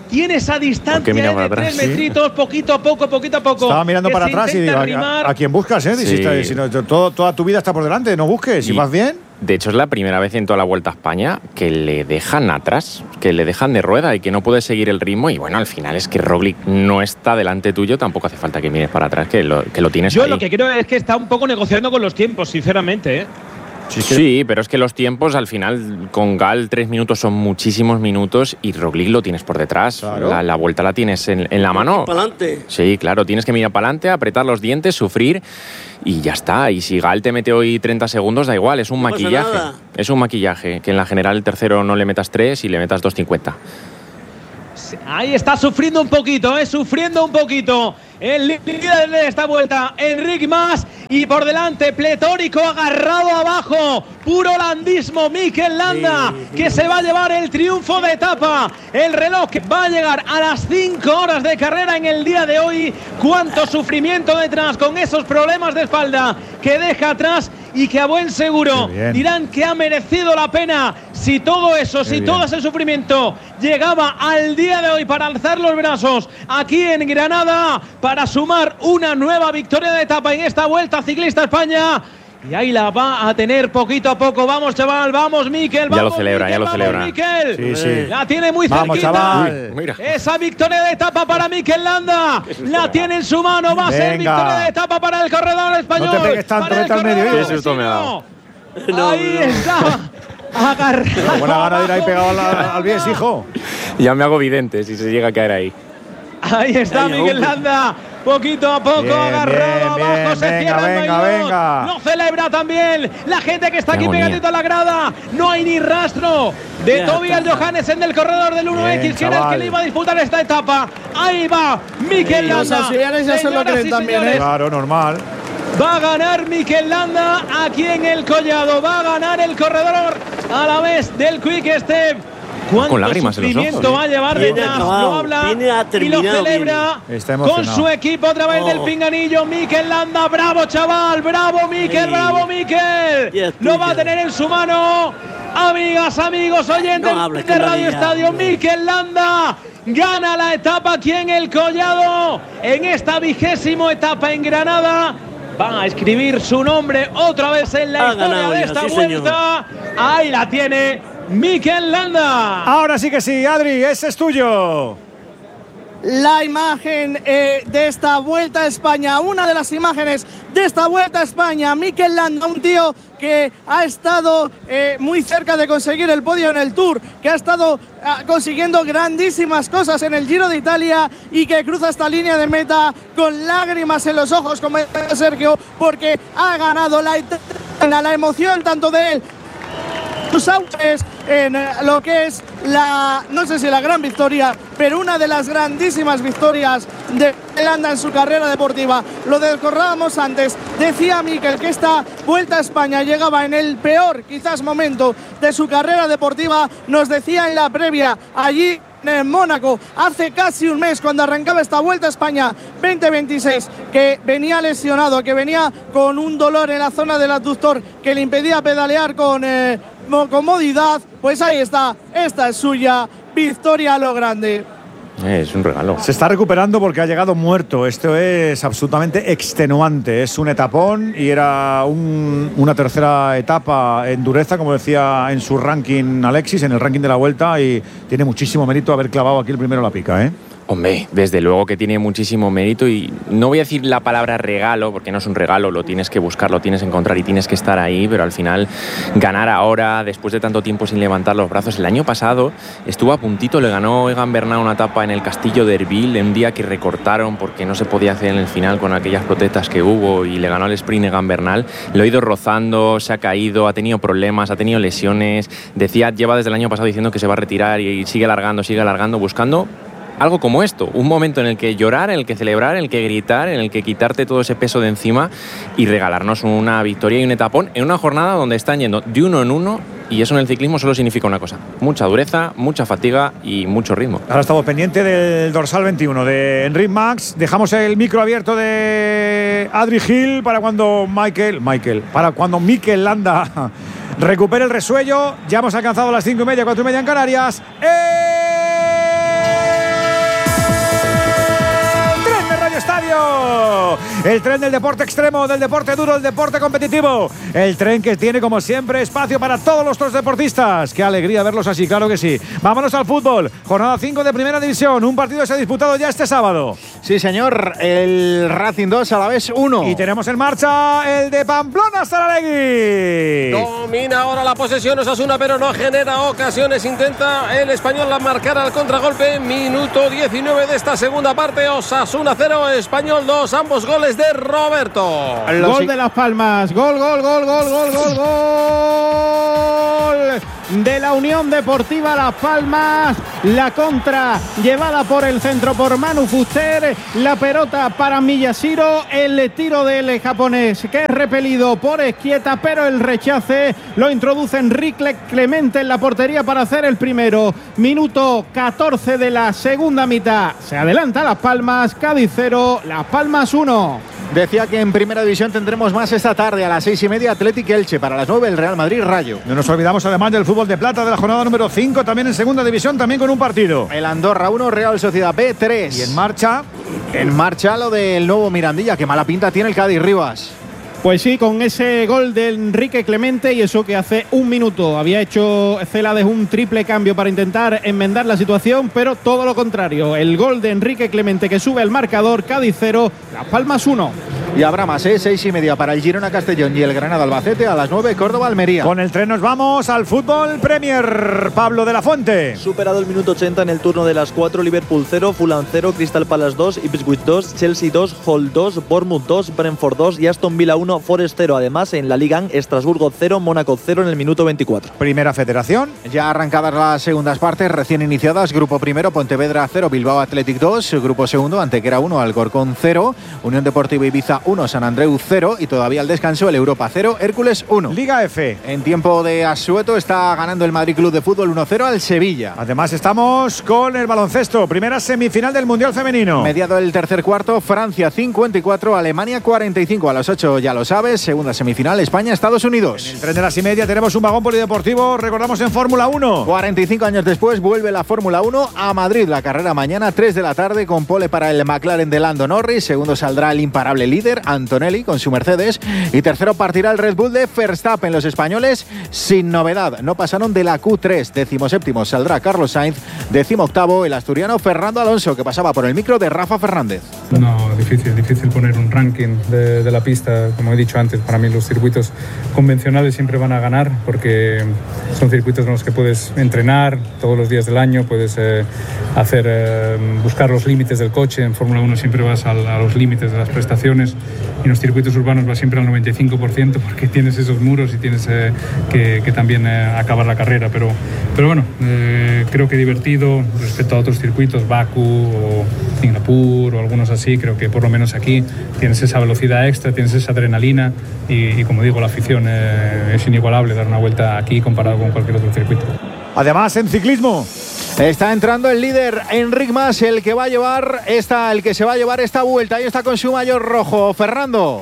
tiene esa distancia mira eh, para de atrás? tres metritos, poquito a poco, poquito a poco. Estaba mirando que para se atrás y intenta digo, arrimar. ¿a, a quién buscas? Eh? Si Sí. está- si no, todo- toda tu vida está por delante, no busques. Si Y- vas bien. De hecho, es la primera vez en toda la Vuelta a España que le dejan atrás, que le dejan de rueda y que no puede seguir el ritmo. Y bueno, al final es que Roglic no está delante tuyo, tampoco hace falta que mires para atrás, que lo, que lo tienes Yo ahí. lo que creo es que está un poco negociando con los tiempos, sinceramente. ¿eh? Sí, pero es que los tiempos al final con Gal tres minutos son muchísimos minutos y Roglic lo tienes por detrás. Claro. La, la vuelta la tienes en, en la mano. Para adelante. Sí, claro, tienes que mirar para adelante, apretar los dientes, sufrir y ya está. Y si Gal te mete hoy treinta segundos, da igual, es un No pasa maquillaje. nada. Es un maquillaje, que en la general el tercero no le metas tres y le metas dos cincuenta. Ahí está sufriendo un poquito, ¿eh? Sufriendo un poquito. El líder de esta vuelta, Enric Mas. Y por delante, pletórico, agarrado abajo. Puro holandismo, Mikel Landa, sí, que se va a llevar el triunfo de etapa. El reloj va a llegar a las cinco horas de carrera en el día de hoy. Cuánto sufrimiento detrás con esos problemas de espalda que deja atrás y que a buen seguro dirán que ha merecido la pena si todo eso, si todo ese sufrimiento llegaba al día de hoy para alzar los brazos aquí en Granada para sumar una nueva victoria de etapa en esta Vuelta Ciclista España. Y ahí la va a tener poquito a poco. Vamos, chaval, vamos, Mikel. Ya Vamos, lo celebra, Mikel, ya lo vamos, celebra. Mikel. Sí, sí. La tiene muy Vamos, cerquita. chaval. Uy, mira. Esa victoria de etapa para Mikel Landa. La tiene en su mano. Va a ser Venga. victoria de etapa para el corredor español. No te pegues tanto, para el vete al medio, corredor ¿eh? Qué susto me ha vecino. No, Ahí no. está. Agarrado. Buena gana de ir ahí abajo, pegado al, Mikel al bies, Landa. hijo. Ya me hago vidente si se llega a caer ahí. Ahí está Ay, Mikel hombre. Landa. Poquito a poco, Bien, agarrado bien, abajo, bien, se venga, cierra el venga, maillot. venga. Lo celebra también la gente que está Qué aquí agonía. pegadito a la grada. No hay ni rastro de Ya Tobias está. Johannesen del corredor del uno Bien, equis, que era el que chaval. le iba a disputar esta etapa. Ahí va Mikel Sí, los Landa. auxiliares ya se lo Señoras creen y también, señores, ¿eh? Claro, normal. va a ganar Mikel Landa aquí en el Collado. Va a ganar el corredor a la vez del Quick Step. ¿Cuánto Con lágrimas en los sufrimiento ojos, va a llevar Viene detrás? acabado, Lo habla viene y lo terminado celebra bien. Está con emocionado. su equipo a través Oh. del pinganillo. Mikel Landa, bravo chaval, bravo Mikel, Sí. bravo Mikel. Ya es Lo va a tuya. tener en su mano. Amigas, amigos, oyentes No hables, de que no Radio digas. Estadio, Mikel Landa gana la etapa aquí en el Collado, en esta vigésima etapa en Granada. Va a escribir su nombre otra vez en la Ha historia ganado de ya, esta sí, señor. vuelta. Ahí la tiene Mikel Landa. Ahora sí que sí, Adri, ese es tuyo. La imagen eh, de esta Vuelta a España, una de las imágenes de esta Vuelta a España, Mikel Landa, un tío que ha estado eh, muy cerca de conseguir el podio en el Tour, que ha estado ah, consiguiendo grandísimas cosas en el Giro de Italia y que cruza esta línea de meta con lágrimas en los ojos, como dice Sergio, porque ha ganado la, la emoción tanto de él, sus autos en eh, lo que es la, no sé si la gran victoria, pero una de las grandísimas victorias de Landa en su carrera deportiva. Lo recordábamos antes, decía Mikel que esta Vuelta a España llegaba en el peor quizás momento de su carrera deportiva. Nos decía en la previa allí en Mónaco hace casi un mes, cuando arrancaba esta Vuelta a España veinte veintiséis, que venía lesionado, que venía con un dolor en la zona del abductor que le impedía pedalear con eh, comodidad. Pues ahí está, esta es suya, victoria a lo grande. Eh, es un regalo. Se está recuperando porque ha llegado muerto. Esto es absolutamente extenuante. Es un etapón y era un- una tercera etapa en dureza, como decía en su ranking Alexis, en el ranking de la Vuelta, y tiene muchísimo mérito haber clavado aquí el primero la pica, ¿eh? Hombre, desde luego que tiene muchísimo mérito y no voy a decir la palabra regalo, porque no es un regalo, lo tienes que buscar, lo tienes que encontrar y tienes que estar ahí, pero al final ganar ahora, después de tanto tiempo sin levantar los brazos. El año pasado estuvo a puntito, le ganó Egan Bernal una etapa en el Castillo de Erbil, en un día que recortaron porque no se podía hacer en el final con aquellas protestas que hubo, y le ganó el sprint Egan Bernal. Lo ha ido rozando, se ha caído, ha tenido problemas, ha tenido lesiones. Decía, lleva desde el año pasado diciendo que se va a retirar y sigue alargando, sigue alargando, buscando algo como esto, un momento en el que llorar, en el que celebrar, en el que gritar, en el que quitarte todo ese peso de encima y regalarnos una victoria y un etapón en una jornada donde están yendo de uno en uno, y eso en el ciclismo solo significa una cosa: mucha dureza, mucha fatiga y mucho ritmo. Ahora estamos pendientes del dorsal veintiuno de Enric Mas. Dejamos el micro abierto de Adri Gil para cuando Mikel, Mikel, para cuando Mikel Landa recupere el resuello. Ya hemos alcanzado las cinco y media, cuatro y media en Canarias. ¡Eh! Radio. El tren del deporte extremo, del deporte duro, del deporte competitivo. El tren que tiene, como siempre, espacio para todos nuestros deportistas. Qué alegría verlos así, claro que sí. Vámonos al fútbol. Jornada cinco de Primera División. Un partido se ha disputado ya este sábado. Sí, señor. El Racing dos, Alavés uno. Y tenemos en marcha el de Pamplona, Saralegui. Domina ahora la posesión Osasuna, pero no genera ocasiones. Intenta el Español marcar al contragolpe. Minuto diecinueve de esta segunda parte. Osasuna cero, Español dos. Ambos goles de Roberto. Gol de Las Palmas. Gol, gol, gol, gol, gol, gol, gol de la Unión Deportiva Las Palmas. La contra llevada por el centro por Manu Fuster. La pelota para Miyashiro. El tiro del japonés que es repelido por Esquieta, pero el rechace lo introduce Enrique Clemente en la portería para hacer el primero. Minuto catorce de la segunda mitad. Se adelanta Las Palmas. Cádiz cero, Las Palmas uno. Decía que en Primera División tendremos más esta tarde a las seis y media. Atlético Elche, para las nueve el Real Madrid Rayo. No nos olvidamos además del fútbol de plata de la jornada número cinco, también en Segunda División, también con un partido. El Andorra uno, Real Sociedad B tres. Y en marcha, en marcha lo del nuevo Mirandilla. Qué mala pinta tiene el Cádiz, Rivas. Pues sí, con ese gol de Enrique Clemente, y eso que hace un minuto había hecho Celades un triple cambio para intentar enmendar la situación, pero todo lo contrario. El gol de Enrique Clemente que sube el marcador. Cádiz cero, Las Palmas uno. Y habrá más, ¿eh? Seis y media para el Girona Castellón y el Granada Albacete. A las nueve Córdoba Almería. Con el tren nos vamos al fútbol Premier. Pablo de la Fuente. Superado el minuto ochenta en el turno de las cuatro. Liverpool cero, Fulham cero, Crystal Palace dos, Ipswich dos, Chelsea dos, Hull dos, Bournemouth dos, Brentford dos y Aston Villa uno, Forest cero. Además, en la Liga, Estrasburgo cero, Mónaco cero en el minuto veinticuatro. Primera Federación. Ya arrancadas las segundas partes, recién iniciadas. Grupo primero, Pontevedra cero, Bilbao Athletic dos. Grupo segundo, Antequera uno, Alcorcón cero, Unión Deportiva Ibiza uno, San Andreu cero. Y todavía al descanso el Europa cero, Hércules uno. Liga F. En tiempo de asueto está ganando el Madrid Club de Fútbol uno cero al Sevilla. Además estamos con el baloncesto. Primera semifinal del Mundial Femenino. Mediado el tercer cuarto, Francia cincuenta y cuatro, Alemania cuarenta y cinco. A las ocho ya lo sabes. Segunda semifinal, España, Estados Unidos. En el tren de las y media tenemos un vagón polideportivo, recordamos, en Fórmula uno. cuarenta y cinco años después vuelve la Fórmula uno a Madrid. La carrera mañana, tres de la tarde, con pole para el McLaren de Lando Norris. Segundo saldrá el imparable líder, Antonelli, con su Mercedes. Y tercero partirá el Red Bull de Verstappen. Los españoles, sin novedad, no pasaron de la Q tres. Décimo séptimo saldrá Carlos Sainz. Décimo octavo el asturiano Fernando Alonso, que pasaba por el micro de Rafa Fernández. No, difícil, difícil poner un ranking de, de la pista. Como he dicho antes, para mí los circuitos convencionales siempre van a ganar, porque son circuitos en los que puedes entrenar todos los días del año, puedes eh, hacer eh, buscar los límites del coche. En Fórmula uno siempre vas a, a los límites de las prestaciones, y en los circuitos urbanos vas siempre al noventa y cinco por ciento, porque tienes esos muros y tienes eh, que, que también eh, acabar la carrera. Pero, pero bueno, eh, creo que divertido respecto a otros circuitos, Bakú o Singapur o algunos así. Creo que por lo menos aquí tienes esa velocidad extra, tienes esa adrenalina, y, y como digo, la afición eh, es inigualable dar una vuelta aquí comparado con cualquier otro circuito. Además, en ciclismo está entrando el líder Enric Mas, el que va a llevar esta, el que se va a llevar esta vuelta, y está con su maillot rojo. Fernando.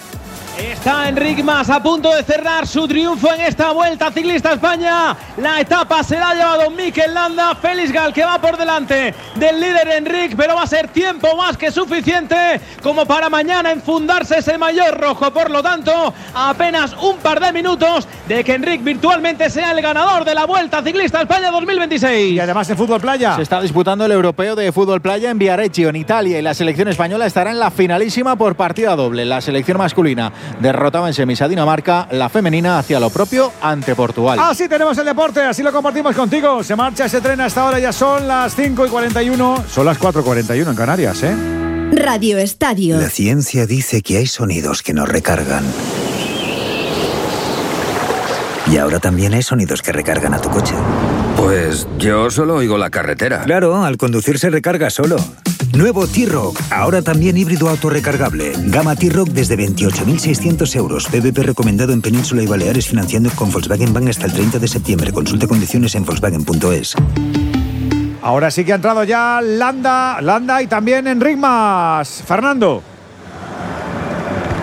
Está Enric Mas a punto de cerrar su triunfo en esta Vuelta Ciclista España. La etapa se la ha llevado Mikel Landa. Félix Gal, que va por delante del líder Enric, pero va a ser tiempo más que suficiente como para mañana enfundarse ese maillot rojo. Por lo tanto, apenas un par de minutos de que Enric virtualmente sea el ganador de la Vuelta Ciclista España dos mil veintiséis. Y además de fútbol playa, se está disputando el europeo de fútbol playa en Viareggio, en Italia, y la selección española estará en la finalísima por partida doble. La selección masculina derrotaba en semis a Dinamarca, la femenina hacía lo propio ante Portugal. Así tenemos el deporte, así lo compartimos contigo. Se marcha ese tren hasta ahora, ya son las cinco y cuarenta y uno. Son las cuatro y cuarenta y uno en Canarias, ¿eh? Radio Estadio. La ciencia dice que hay sonidos que nos recargan. Y ahora también hay sonidos que recargan a tu coche. Pues yo solo oigo la carretera. Claro, al conducir se recarga solo. Nuevo T-Roc, ahora también híbrido autorrecargable. Gama T-Roc desde veintiocho mil seiscientos euros. P V P recomendado en Península y Baleares, financiando con Volkswagen Bank hasta el treinta de septiembre. Consulte condiciones en volkswagen punto es. Ahora sí que ha entrado ya Landa, Landa y también Enric Mas. Fernando.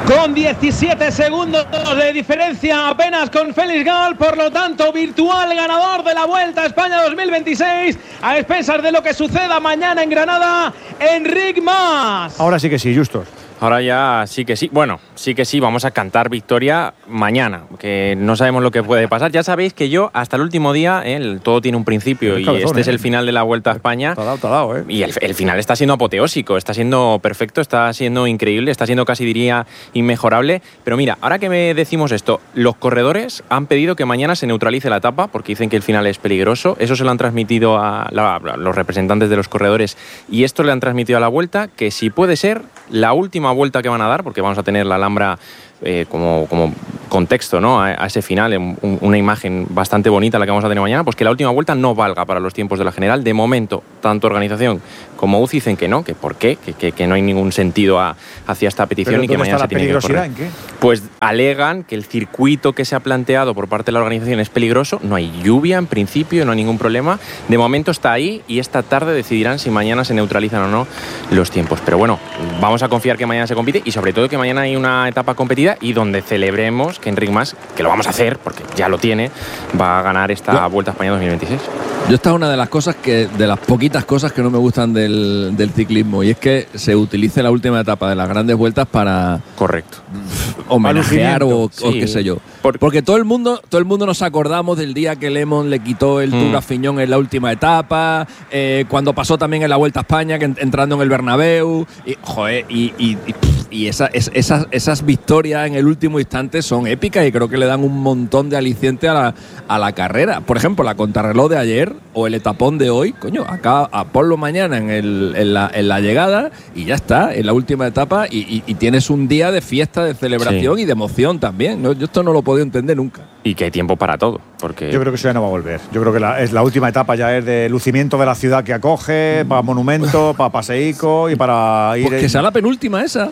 con diecisiete segundos de diferencia apenas con Félix Gal, por lo tanto virtual ganador de la Vuelta a España dos mil veintiséis, a expensas de lo que suceda mañana en Granada, Enric Mas. Ahora sí que sí, Justos. Ahora ya sí que sí. Bueno, sí que sí, vamos a cantar victoria mañana, que no sabemos lo que puede pasar. Ya sabéis que yo, hasta el último día, ¿eh? el, todo tiene un principio y cabezón, este ¿eh? es el final de la Vuelta a España. Te ha dado, te ha dado, ¿eh? Y el, el final está siendo apoteósico, está siendo perfecto, está siendo increíble, está siendo casi, diría, inmejorable. Pero mira, ahora que me decimos esto, los corredores han pedido que mañana se neutralice la etapa porque dicen que el final es peligroso. Eso se lo han transmitido a, la, a los representantes de los corredores y esto le han transmitido a la Vuelta, que si puede ser la última vuelta que van a dar, porque vamos a tener la Alhambra eh, como, como contexto, ¿no? a, a ese final, un, una imagen bastante bonita la que vamos a tener mañana, pues que la última vuelta no valga para los tiempos de la general. De momento, tanto organización como U C I dicen que no, que por qué, que, que, que no hay ningún sentido a, hacia esta petición. ¿Pero y que mañana está se la tiene que correr. ¿En qué? Pues alegan que el circuito que se ha planteado por parte de la organización es peligroso, no hay lluvia en principio, no hay ningún problema. De momento está ahí y esta tarde decidirán si mañana se neutralizan o no los tiempos. Pero bueno, vamos a confiar que mañana se compite y sobre todo que mañana hay una etapa competida y donde celebremos que Enric Mas, que lo vamos a hacer porque ya lo tiene, va a ganar esta Yo. Vuelta a España dos mil veintiséis. Yo esta es una de las cosas que, de las poquitas cosas que no me gustan del, del ciclismo, y es que se utilice la última etapa de las grandes vueltas para correcto homenajear o, sí. o qué sé yo. Por, Porque todo el mundo, todo el mundo nos acordamos del día que Lemon le quitó el Tour mm. a Fignon en la última etapa, eh, cuando pasó también en la Vuelta a España, que entrando en el Bernabéu, y joder, y, y, y, y esa, es, esas, esas victorias en el último instante son épicas y creo que le dan un montón de aliciente a la, a la carrera. Por ejemplo, la contrarreloj de ayer o el etapón de hoy, coño, acá a ponlo mañana en, el, en, la, en la llegada y ya está, en la última etapa, y, y, y tienes un día de fiesta, de celebración sí. y de emoción también, ¿no? Yo esto no lo he podido entender nunca. Y que hay tiempo para todo, porque... Yo creo que eso ya no va a volver. Yo creo que la, es la última etapa ya es de lucimiento de la ciudad que acoge, para monumento, para paseico y para ir... Pues que en... sea la penúltima esa.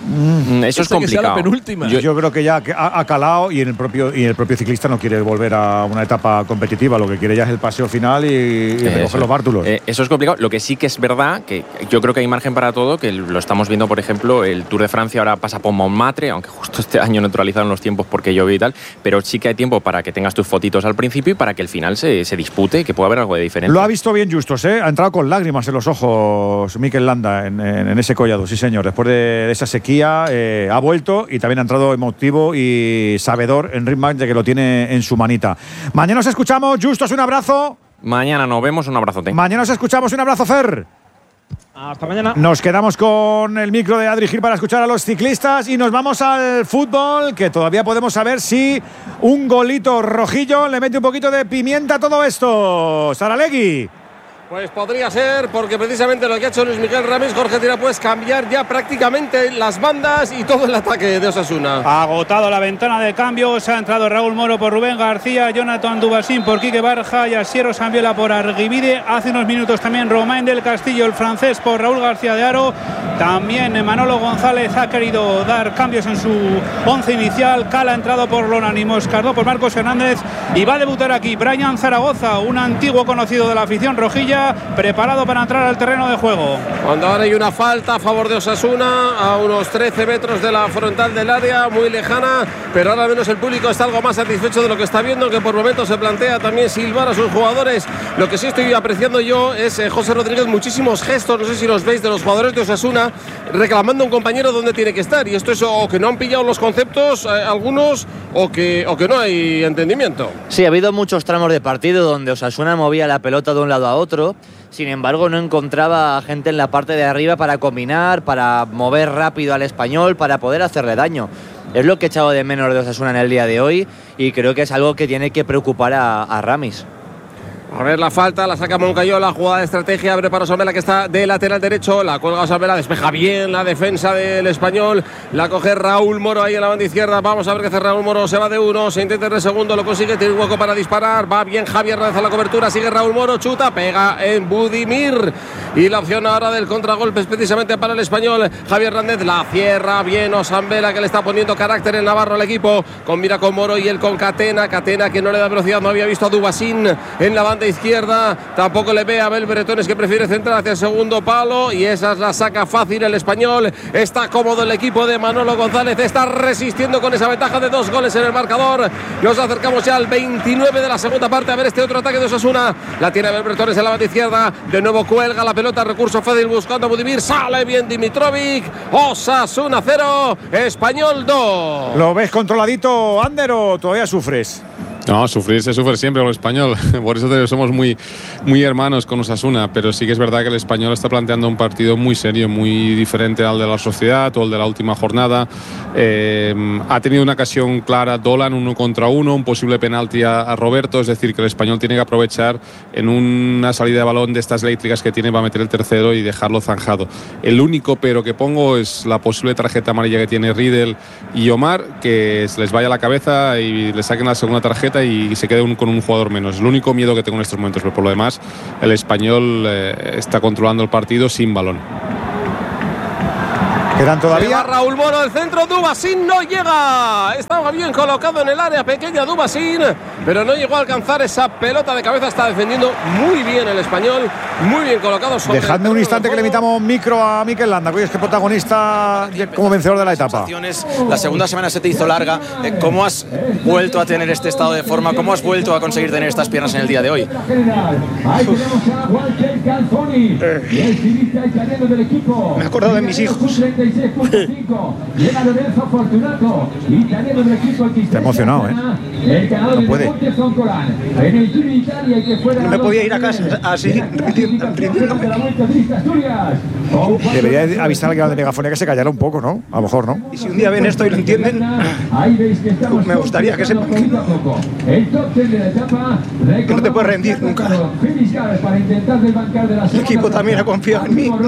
Mm, eso es complicado. Yo, yo creo que ya ha, ha calado y en el propio y el propio ciclista no quiere volver a una etapa competitiva, lo que quiere ya es el paseo final y, y recoger los bártulos. Eh, eso es complicado. Lo que sí que es verdad, que yo creo que hay margen para todo, que lo estamos viendo, por ejemplo, el Tour de Francia ahora pasa por Montmartre, aunque justo este año neutralizaron los tiempos porque llovió y tal, pero sí que hay tiempo para que tengas tus fotitos al principio y para que el final se, se dispute y que pueda haber algo de diferente. Lo ha visto bien Justos, ¿eh? Ha entrado con lágrimas en los ojos Mikel Landa en, en, en ese collado, sí señor, después de, de esa sequía. Eh, ha vuelto y también ha entrado emotivo y sabedor Enric Mas de que lo tiene en su manita. Mañana nos escuchamos, Justos, un abrazo. Mañana nos vemos, un abrazote. Mañana nos escuchamos, un abrazo, Fer. Hasta mañana. Nos quedamos con el micro de Adri Gil para escuchar a los ciclistas y nos vamos al fútbol, que todavía podemos saber si un golito rojillo le mete un poquito de pimienta a todo esto. Saralegui. Pues podría ser, porque precisamente lo que ha hecho Luis Miguel Ramis, Jorge Tira, pues cambiar ya prácticamente las bandas y todo el ataque de Osasuna. Ha agotado la ventana de cambios, ha entrado Raúl Moro por Rubén García, Jonathan Dubasín por Quique Barja y Asiero Sambiola por Arguibide. Hace unos minutos también Romain del Castillo, el francés, por Raúl García de Haro. También Manolo González ha querido dar cambios en su once inicial. Cal ha entrado por Lonani, Moscardó por Marcos Hernández y va a debutar aquí Brian Zaragoza, un antiguo conocido de la afición rojilla, preparado para entrar al terreno de juego. Cuando ahora hay una falta a favor de Osasuna a unos trece metros de la frontal del área, muy lejana, pero ahora al menos el público está algo más satisfecho de lo que está viendo, que por momentos se plantea también silbar a sus jugadores. Lo que sí estoy apreciando yo es eh, José Rodríguez, muchísimos gestos, no sé si los veis, de los jugadores de Osasuna reclamando a un compañero donde tiene que estar, y esto es o que no han pillado los conceptos eh, algunos o que, o que no hay entendimiento. Sí, ha habido muchos tramos de partido donde Osasuna movía la pelota de un lado a otro. Sin embargo, no encontraba gente en la parte de arriba para combinar, para mover rápido al Español, para poder hacerle daño. Es lo que he echado de menos de Osasuna en el día de hoy y creo que es algo que tiene que preocupar a, a Ramis. A ver la falta, la saca Moncayola, jugada de estrategia, abre para Osamela que está de lateral derecho, la cuelga Osamela, despeja bien la defensa del Español, la coge Raúl Moro ahí en la banda izquierda, vamos a ver qué hace Raúl Moro, se va de uno, se intenta de segundo, lo consigue, tiene un hueco para disparar, va bien Javier Hernández a la cobertura, sigue Raúl Moro, chuta, pega en Budimir y la opción ahora del contragolpe es precisamente para el Español. Javier Hernández la cierra bien Osamela, que le está poniendo carácter en Navarro al equipo, combina con Moro y él con Catena, Catena que no le da velocidad, no había visto a Dubasín en la banda banda izquierda. Tampoco le ve a Abel Bretones, que prefiere centrar hacia el segundo palo. Y esa es la saca fácil el español. Está cómodo el equipo de Manolo González. Está resistiendo con esa ventaja de dos goles en el marcador. Nos acercamos ya al veintinueve de la segunda parte. A ver este otro ataque de Osasuna. La tiene Abel Bretones en la banda izquierda. De nuevo cuelga la pelota. Recurso fácil buscando a Budimir. Sale bien Dimitrovic. Osasuna cero, Español dos. ¿Lo ves controladito, Ander, o todavía sufres? No, sufrir se sufre siempre con el Español. Por eso somos muy, muy hermanos con Osasuna. Pero sí que es verdad que el Español está planteando un partido muy serio, muy diferente al de la Sociedad o el de la última jornada. Eh, ha tenido una ocasión clara Dolan, uno contra uno, un posible penalti a, a Roberto. Es decir, que el Español tiene que aprovechar en una salida de balón de estas eléctricas que tiene para meter el tercero y dejarlo zanjado. El único pero que pongo es la posible tarjeta amarilla que tiene Riedel y Omar, que se les vaya a la cabeza y le saquen la segunda tarjeta y se quede un, con un jugador menos. El único miedo que tengo en estos momentos, pero por lo demás el Español eh, está controlando el partido sin balón. Quedan todavía. Raúl Moro, el centro, Dubasín no llega. Estaba bien colocado en el área pequeña Dubasín, pero no llegó a alcanzar esa pelota de cabeza. Está defendiendo muy bien el Español, muy bien colocado. Dejadme un instante que le invitamos micro a Mikel Landa, que es que protagonista como vencedor de la etapa. La segunda semana se te hizo larga. ¿Cómo has vuelto a tener este estado de forma? ¿Cómo has vuelto a conseguir tener estas piernas en el día de hoy? Me he acordado de mis hijos. Está emocionado, ¿eh? No puede. No me podía ir a casa así, rindiéndome. Debería avisar al que va de megafonía que se callara un poco, ¿no? A lo mejor, ¿no? Y si un día ven esto y lo entienden, me gustaría que sepan que no, que no te puedes rendir nunca. El equipo también ha confiado en mí.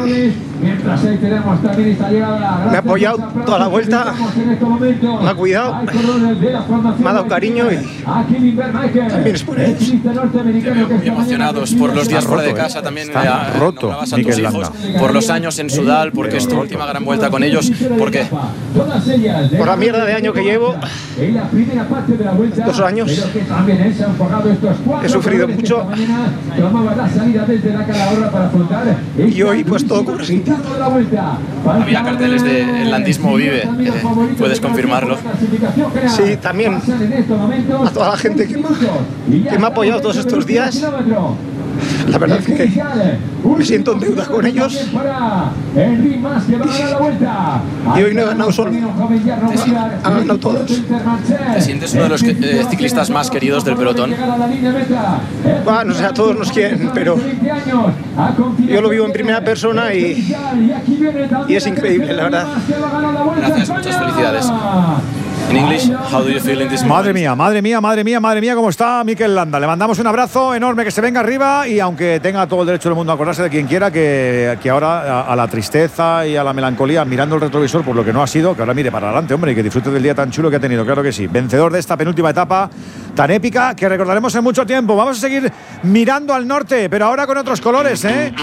Me ha apoyado toda la vuelta, me ha cuidado, me ha dado cariño y también es por ellos. Muy emocionados por los días fuera de casa, ¿eh? También está eh, roto, a tus hijos, por los años en Sudal, porque es tu última gran vuelta con ellos. ¿Por qué? Por la mierda de año que llevo, dos años, he sufrido mucho y hoy pues todo corre sin ti. Había carteles de El Landismo Vive, eh, ¿puedes confirmarlo? Sí, también a toda la gente que me, que me ha apoyado todos estos días. La verdad es que me siento en deuda con ellos y hoy no he ganado solo, han ganado todos. ¿Te sientes uno de los eh, ciclistas más queridos del pelotón? Bueno, no sé, a todos nos quieren, pero yo lo vivo en primera persona y, y es increíble, la verdad. Gracias, muchas felicidades. In English, how do you feel in this moment? Madre mía, madre mía, madre mía, madre mía, cómo está Mikel Landa. Le mandamos un abrazo enorme, que se venga arriba, y aunque tenga todo el derecho del mundo a acordarse de quien quiera, que, que ahora a, a la tristeza y a la melancolía, mirando el retrovisor por lo que no ha sido, que ahora mire para adelante, hombre, y que disfrute del día tan chulo que ha tenido, claro que sí. Vencedor de esta penúltima etapa tan épica que recordaremos en mucho tiempo. Vamos a seguir mirando al norte, pero ahora con otros colores, ¿eh?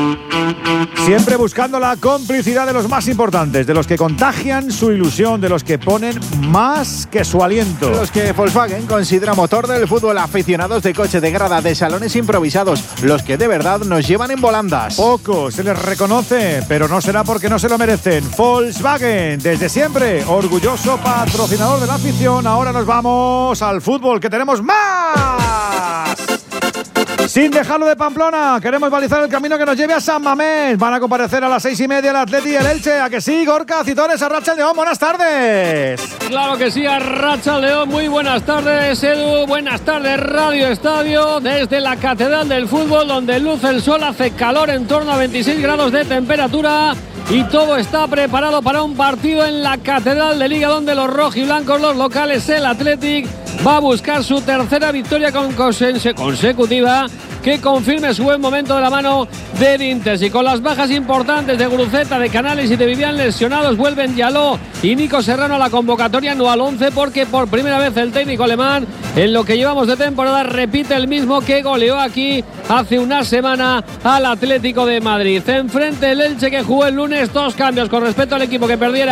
Siempre buscando la complicidad de los más importantes, de los que contagian su ilusión, de los que ponen más que su aliento. Los que Volkswagen considera motor del fútbol, aficionados de coche de grada, de salones improvisados, los que de verdad nos llevan en volandas. Poco se les reconoce, pero no será porque no se lo merecen. Volkswagen, desde siempre, orgulloso patrocinador de la afición. Ahora nos vamos al fútbol, que tenemos más. Sin dejarlo de Pamplona, queremos balizar el camino que nos lleve a San Mamés. Van a comparecer a las seis y media el Atleti y el Elche. ¿A que sí, Gorka, Citores, Arracha León? Buenas tardes. Claro que sí, Arracha León. Muy buenas tardes, Edu. Buenas tardes, Radio Estadio. Desde la Catedral del Fútbol, donde luce el sol, hace calor, en torno a veintiséis grados de temperatura. Y todo está preparado para un partido en la Catedral de Liga, donde los rojiblancos, los locales, el Athletic, va a buscar su tercera victoria con consecutiva, que confirme su buen momento de la mano del Inter. Y con las bajas importantes de Gruceta, de Canales y de Vivian lesionados, vuelven Yaló y Nico Serrano a la convocatoria, no al once, porque por primera vez el técnico alemán, en lo que llevamos de temporada, repite el mismo que goleó aquí hace una semana al Atlético de Madrid. Enfrente el Elche, que jugó el lunes, dos cambios con respecto al equipo que perdiera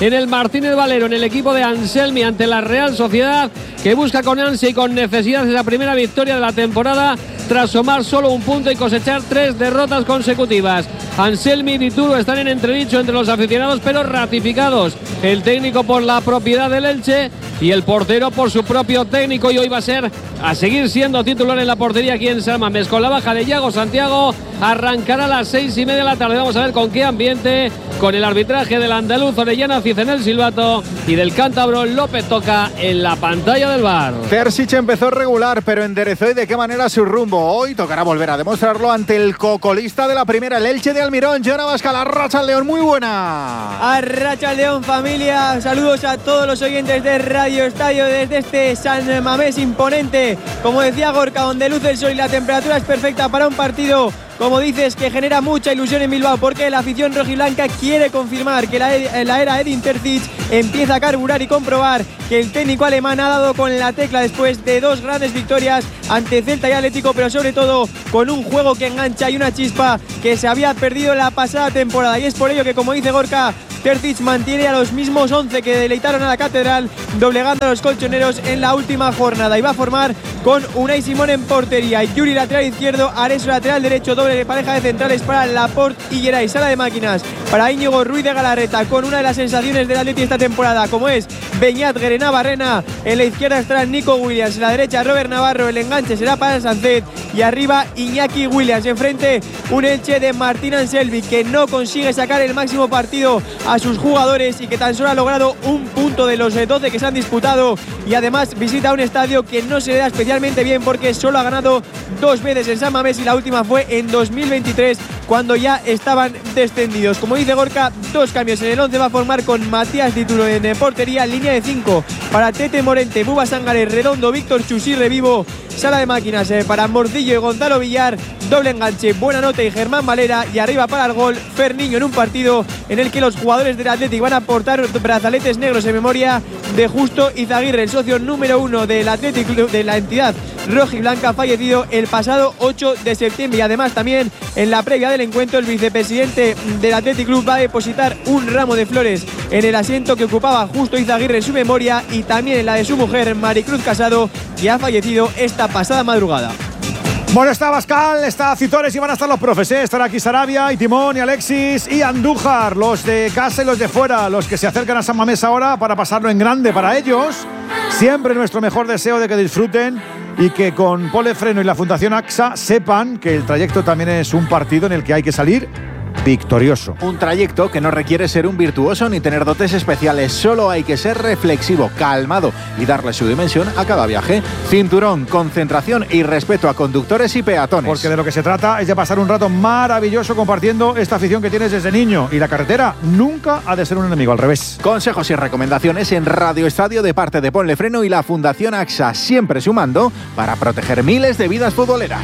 en el Martínez Valero, en el equipo de Anselmi ante la Real Sociedad, que busca con ansia y con necesidad esa primera victoria de la temporada tras sumar solo un punto y cosechar tres derrotas consecutivas. Anselmi y Dituro están en entredicho entre los aficionados, pero ratificados. El técnico por la propiedad del Elche y el portero por su propio técnico, y hoy va a ser a seguir siendo titular en la portería aquí en San Mamés. Con la baja de Yago Santiago, arrancará a las seis y media de la tarde. Vamos a ver con qué ambiente, con el arbitraje del andaluz Orellana Cid en el silbato y del cántabro López Toca en la pantalla del V A R. Terzic empezó regular, pero enderezó y de qué manera su rumbo. Hoy tocará volver a demostrarlo ante el cocolista de la primera, el Elche de Almirón. Joana Bascal, Arracha León, muy buena. Arracha León, familia. Saludos a todos los oyentes de Radio Estadio desde este San Mamés imponente. Como decía Gorka, donde luce el sol y la temperatura es perfecta para un partido, como dices, que genera mucha ilusión en Bilbao, porque la afición rojiblanca quiere confirmar que la, la era Edin Terzic empieza a carburar y comprobar que el técnico alemán ha dado con la tecla después de dos grandes victorias ante Celta y Atlético, pero sobre todo con un juego que engancha y una chispa que se había perdido la pasada temporada. Y es por ello que, como dice Gorka, Terzic mantiene a los mismos once que deleitaron a la Catedral, doblegando a los colchoneros en la última jornada, y va a formar con Unai Simón en portería, Yuri lateral izquierdo, Areso lateral derecho, doble de pareja de centrales para Laporte y Geray, sala de máquinas para Íñigo Ruiz de Galarreta, con una de las sensaciones del Atleti esta temporada, como es Beñat Guerena Barrena. En la izquierda estará Nico Williams, en la derecha Robert Navarro, el enganche será para Sánchez y arriba Iñaki Williams. Enfrente un Elche de Martín Anselmi, que no consigue sacar el máximo partido a sus jugadores y que tan solo ha logrado un punto de los doce que se han disputado, y además visita un estadio que no se le da especialmente bien porque solo ha ganado dos veces en San Mamés, y la última fue en dos mil veintitrés, cuando ya estaban descendidos. Como dice Gorka, dos cambios en el once. Va a formar con Matías Dituro en portería, línea de cinco para Tete Morente, Buba Sangaré, Redondo, Víctor Chusí, Revivo, sala de máquinas eh, para Morcillo y Gonzalo Villar, doble enganche, Buena Nota y Germán Valera, y arriba para el gol Ferniño, en un partido en el que los jugadores del Atlético van a aportar brazaletes negros en memoria de Justo Izaguirre, el socio número uno del Atlético, de la entidad rojiblanca, fallecido el pasado ocho de septiembre. Y además también en la previa del encuentro, el vicepresidente del Athletic Club va a depositar un ramo de flores en el asiento que ocupaba Justo Izaguirre en su memoria, y también en la de su mujer Maricruz Casado, que ha fallecido esta pasada madrugada. Bueno, está Bascal, está Citores y van a estar los profes, ¿eh? Estará aquí Sarabia y Timón y Alexis y Andújar, los de casa y los de fuera, los que se acercan a San Mamés ahora para pasarlo en grande para ellos. Siempre nuestro mejor deseo de que disfruten y que con Pole Freno y la Fundación AXA sepan que el trayecto también es un partido en el que hay que salir victorioso. Un trayecto que no requiere ser un virtuoso ni tener dotes especiales, solo hay que ser reflexivo, calmado y darle su dimensión a cada viaje. Cinturón, concentración y respeto a conductores y peatones. Porque de lo que se trata es de pasar un rato maravilloso compartiendo esta afición que tienes desde niño, y la carretera nunca ha de ser un enemigo, al revés. Consejos y recomendaciones en Radio Estadio de parte de Ponle Freno y la Fundación AXA, siempre sumando para proteger miles de vidas futboleras.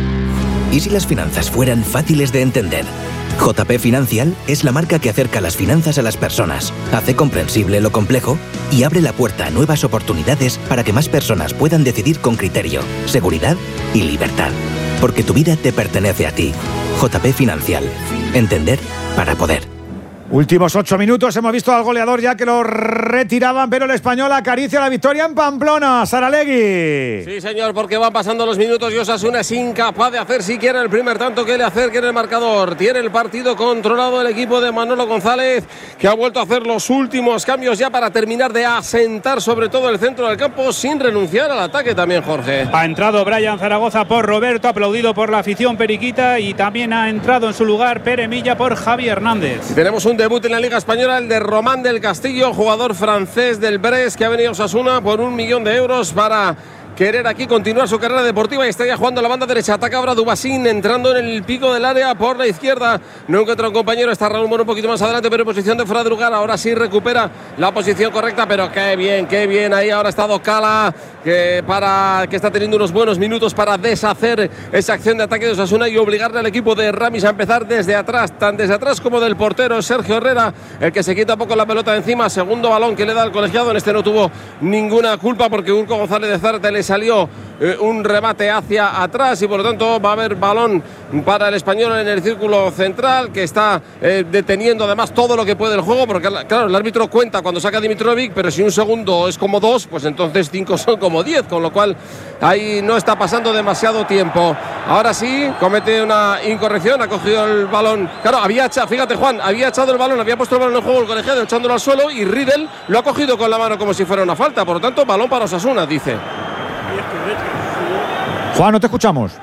¿Y si las finanzas fueran fáciles de entender? J P Financial es la marca que acerca las finanzas a las personas, hace comprensible lo complejo y abre la puerta a nuevas oportunidades para que más personas puedan decidir con criterio, seguridad y libertad. Porque tu vida te pertenece a ti. J P Financial. Entender para poder. Últimos ocho minutos, hemos visto al goleador ya que lo retiraban, pero el Español acaricia la victoria en Pamplona. Saralegui. Sí, señor, porque van pasando los minutos y Osasuna es incapaz de hacer siquiera el primer tanto que le acerque en el marcador. Tiene el partido controlado el equipo de Manolo González, que ha vuelto a hacer los últimos cambios ya para terminar de asentar sobre todo el centro del campo, sin renunciar al ataque también, Jorge. Ha entrado Brian Zaragoza por Roberto, aplaudido por la afición periquita, y también ha entrado en su lugar Pere Milla por Javi Hernández. Y tenemos un debut en la Liga Española, el de Román del Castillo, jugador francés del Brest, que ha venido a Osasuna por un millón de euros para querer aquí continuar su carrera deportiva, y está ya jugando a la banda derecha. Ataca ahora Dubasín, entrando en el pico del área por la izquierda. No encuentra un compañero, está Raúl Moro un poquito más adelante, pero en posición de fuera de lugar. Ahora sí recupera la posición correcta, pero qué bien, qué bien. Ahí ahora está Docala, que, para, que está teniendo unos buenos minutos para deshacer esa acción de ataque de Osasuna y obligarle al equipo de Ramis a empezar desde atrás, tan desde atrás como del portero Sergio Herrera, el que se quita un poco la pelota de encima. Segundo balón que le da al colegiado. En este no tuvo ninguna culpa porque Urco González de Zárate les salió eh, un remate hacia atrás y por lo tanto va a haber balón para el Español en el círculo central, que está eh, deteniendo además todo lo que puede el juego, porque claro, el árbitro cuenta cuando saca a Dimitrovic, pero si un segundo es como dos, pues entonces cinco son como diez, con lo cual ahí no está pasando demasiado tiempo. Ahora sí, comete una incorrección, ha cogido el balón, claro, había echado, fíjate Juan, había echado el balón, había puesto el balón en el juego el colegiado echándolo al suelo y Riedel lo ha cogido con la mano como si fuera una falta, por lo tanto balón para Osasuna, dice. Juan, no te escuchamos.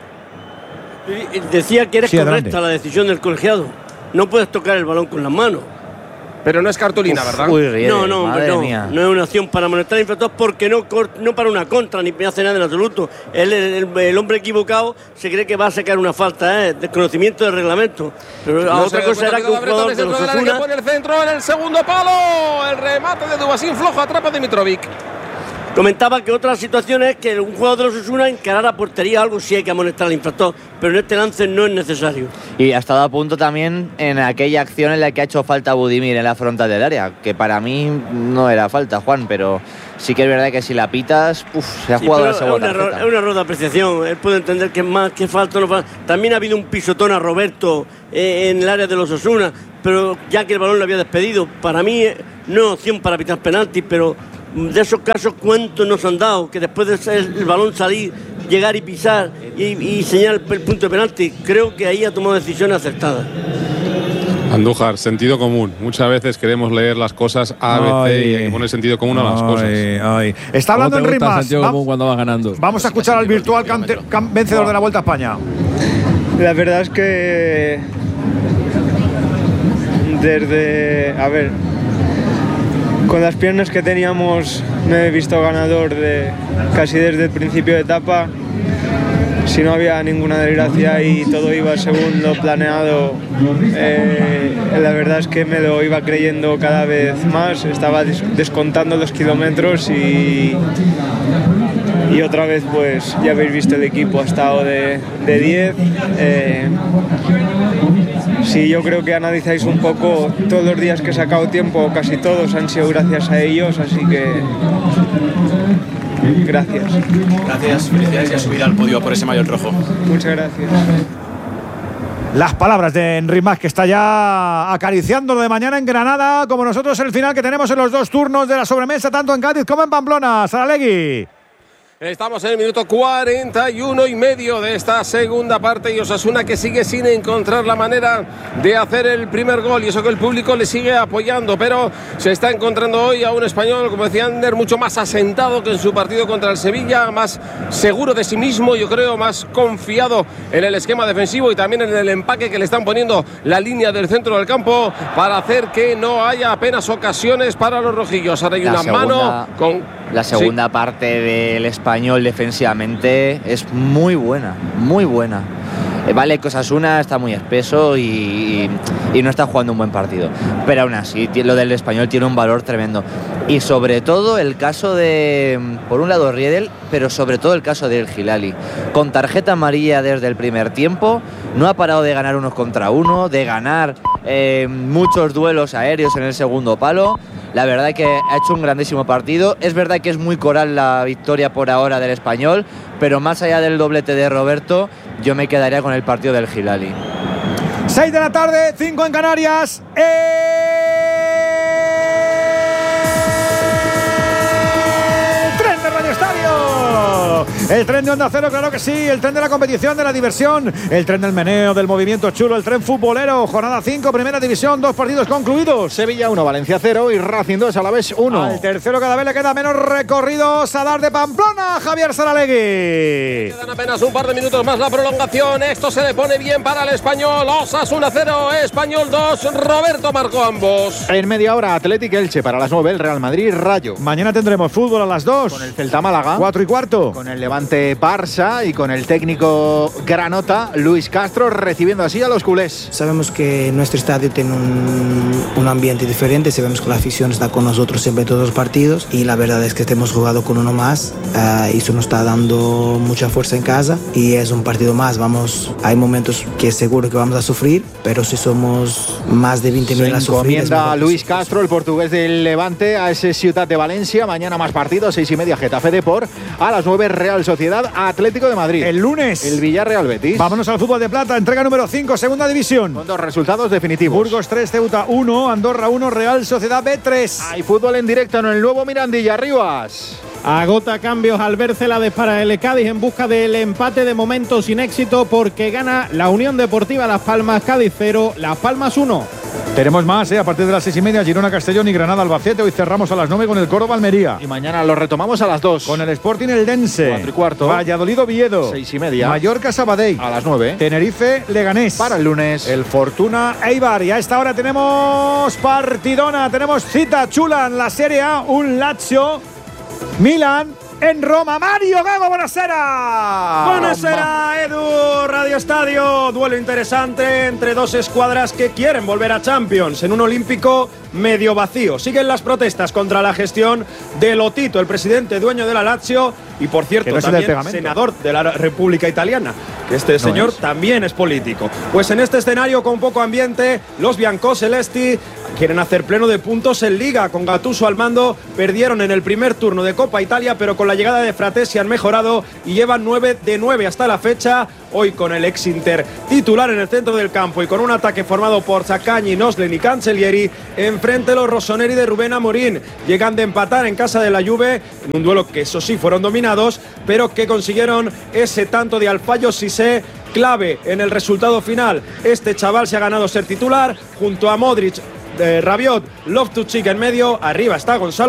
Decía que era sí, correcta adelante. la decisión del colegiado. No puedes tocar el balón con las manos. Pero no es cartulina, Uf, ¿verdad? Uy, Riedel, no, no, hombre, no. Mía. No es una acción para amonestar al infractor porque no, no para una contra ni hace nada en absoluto. El, el, el hombre equivocado se cree que va a sacar una falta, ¿eh? Desconocimiento del reglamento. Pero no otra cosa era que un jugador de los Osasuna pone el centro en el segundo palo. El remate de Dubasín flojo atrapa a Dimitrovic. Comentaba que otra situación es que un jugador de los Osasuna encarar a portería, algo sí hay que amonestar al infractor, pero en este lance no es necesario. Y ha estado a punto también en aquella acción en la que ha hecho falta Budimir en la frontal del área, que para mí no era falta, Juan, pero sí que es verdad que si la pitas, uf, se ha sí, jugado la segunda. Es un, error, es un error de apreciación, él puede entender que es más, que falta o no falta. También ha habido un pisotón a Roberto eh, en el área de los Osasuna, pero ya que el balón lo había despedido, para mí eh, no es opción para pitar penalti, pero de esos casos, ¿cuántos nos han dado? Que después de ser el balón salir, llegar y pisar y, y señalar el punto de penalti, creo que ahí ha tomado decisiones acertadas. Andújar, sentido común. Muchas veces queremos leer las cosas A, B, C y hay que poner sentido común a las ay, cosas. Ay. Está hablando en rimas. Sentido común cuando vas ganando. Vamos a escuchar al virtual cante, can, vencedor de la Vuelta a España. La verdad es que desde, a ver, con las piernas que teníamos me he visto ganador de casi desde el principio de etapa. Si no había ninguna desgracia y todo iba según lo planeado, eh, la verdad es que me lo iba creyendo cada vez más. Estaba descontando los kilómetros y, y otra vez pues ya habéis visto el equipo ha estado de diez. Eh, Si yo creo que analizáis un poco, todos los días que he sacado tiempo, casi todos han sido gracias a ellos, así que gracias. Gracias, felicidades y a subir al podio por ese maillot rojo. Muchas gracias. Las palabras de Enric Mas, que está ya acariciando lo de mañana en Granada, como nosotros el final que tenemos en los dos turnos de la sobremesa, tanto en Cádiz como en Pamplona. Saralegui. Estamos en el minuto cuarenta y uno y medio de esta segunda parte y Osasuna que sigue sin encontrar la manera de hacer el primer gol y eso que el público le sigue apoyando, pero se está encontrando hoy a un español, como decía Ander, mucho más asentado que en su partido contra el Sevilla, más seguro de sí mismo, yo creo, más confiado en el esquema defensivo y también en el empaque que le están poniendo la línea del centro del campo para hacer que no haya apenas ocasiones para los rojillos. Ahora hay una segunda, mano con... La segunda sí. parte del español defensivamente es muy buena, muy buena. Vale, que Osasuna está muy espeso y, y, y no está jugando un buen partido, pero aún así lo del español tiene un valor tremendo. Y sobre todo el caso de, por un lado Riedel, pero sobre todo el caso de El Hilali. Con tarjeta amarilla desde el primer tiempo, no ha parado de ganar unos contra uno, de ganar eh, muchos duelos aéreos en el segundo palo. La verdad es que ha hecho un grandísimo partido. Es verdad que es muy coral la victoria por ahora del español, pero más allá del doblete de Roberto, yo me quedaría con el partido del Hilali. seis de la tarde, cinco en Canarias. ¡El tren de Radio Estadio! El tren de Onda Cero, claro que sí. El tren de la competición, de la diversión. El tren del meneo, del movimiento chulo. El tren futbolero. Jornada cinco, primera división. Dos partidos concluidos. Sevilla uno, Valencia cero y Racing dos, Alavés uno. Al tercero cada vez le queda menos recorrido. Sadar de Pamplona, Javier Saralegui. Quedan apenas un par de minutos más la prolongación. Esto se le pone bien para el español. Osasuna cero, Español dos. Roberto marcó ambos. En media hora, Atlético Elche. Para las nueve, el Real Madrid Rayo. Mañana tendremos fútbol a las dos. Con el Celta Málaga. Cuatro y cuarto. Con el Levante Levante Barça y con el técnico granota Luis Castro recibiendo así a los culés. Sabemos que nuestro estadio tiene un, un ambiente diferente, sabemos que la afición está con nosotros siempre en todos los partidos y la verdad es que hemos jugado con uno más uh, y eso nos está dando mucha fuerza en casa y es un partido más. Vamos, hay momentos que seguro que vamos a sufrir, pero si somos más de veinte mil a sufrir. Encomienda Luis Castro, el portugués del Levante, a ese Ciutat de Valencia. Mañana más partidos, seis y media Getafe Depor, a las nueve Real Sociedad Atlético de Madrid. El lunes el Villarreal Betis. Vámonos al fútbol de plata, entrega número cinco, segunda división. Con dos resultados definitivos. Burgos tres, Ceuta uno, Andorra uno, Real Sociedad B tres. Hay fútbol en directo en el nuevo Mirandilla, Rivas. Agota cambios al ver Celades para el Cádiz en busca del empate, de momento sin éxito porque gana la Unión Deportiva Las Palmas. Cádiz cero, Las Palmas uno. Tenemos más, ¿eh? A partir de las seis y media, Girona, Castellón y Granada, Albacete. Hoy cerramos a las nueve con el Córdoba, Almería. Y mañana lo retomamos a las dos. Con el Sporting Eldense. Cuatro y cuarto. Valladolid, Oviedo. Seis y media. Mallorca, Sabadell. A las nueve. Tenerife, Leganés. Para el lunes. El Fortuna, Eibar. Y a esta hora tenemos partidona. Tenemos cita chula en la Serie A. Un Lazio, Milan en Roma. Mario Gago, buonasera. Buonasera, Edu, Radio Estadio. Duelo interesante entre dos escuadras que quieren volver a Champions en un olímpico medio vacío. Siguen las protestas contra la gestión de Lotito, el presidente dueño de la Lazio y, por cierto, no también senador de la República Italiana, que este no señor es. también es político. Pues en este escenario con poco ambiente, los biancocelesti quieren hacer pleno de puntos en Liga. Con Gattuso al mando perdieron en el primer turno de Copa Italia, pero con la llegada de Fratesi han mejorado y llevan nueve de nueve hasta la fecha. Hoy con el ex Inter titular en el centro del campo y con un ataque formado por Zaccagni, Noslen y Cancellieri, enfrente los rossoneri de Rubén Amorín. Llegan de empatar en casa de la Juve en un duelo que eso sí fueron dominados, pero que consiguieron ese tanto de Alfayó Cissé, clave en el resultado final. Este chaval se ha ganado ser titular junto a Modric, de Rabiot, Loftus-Cheek en medio. Arriba está Gonzalo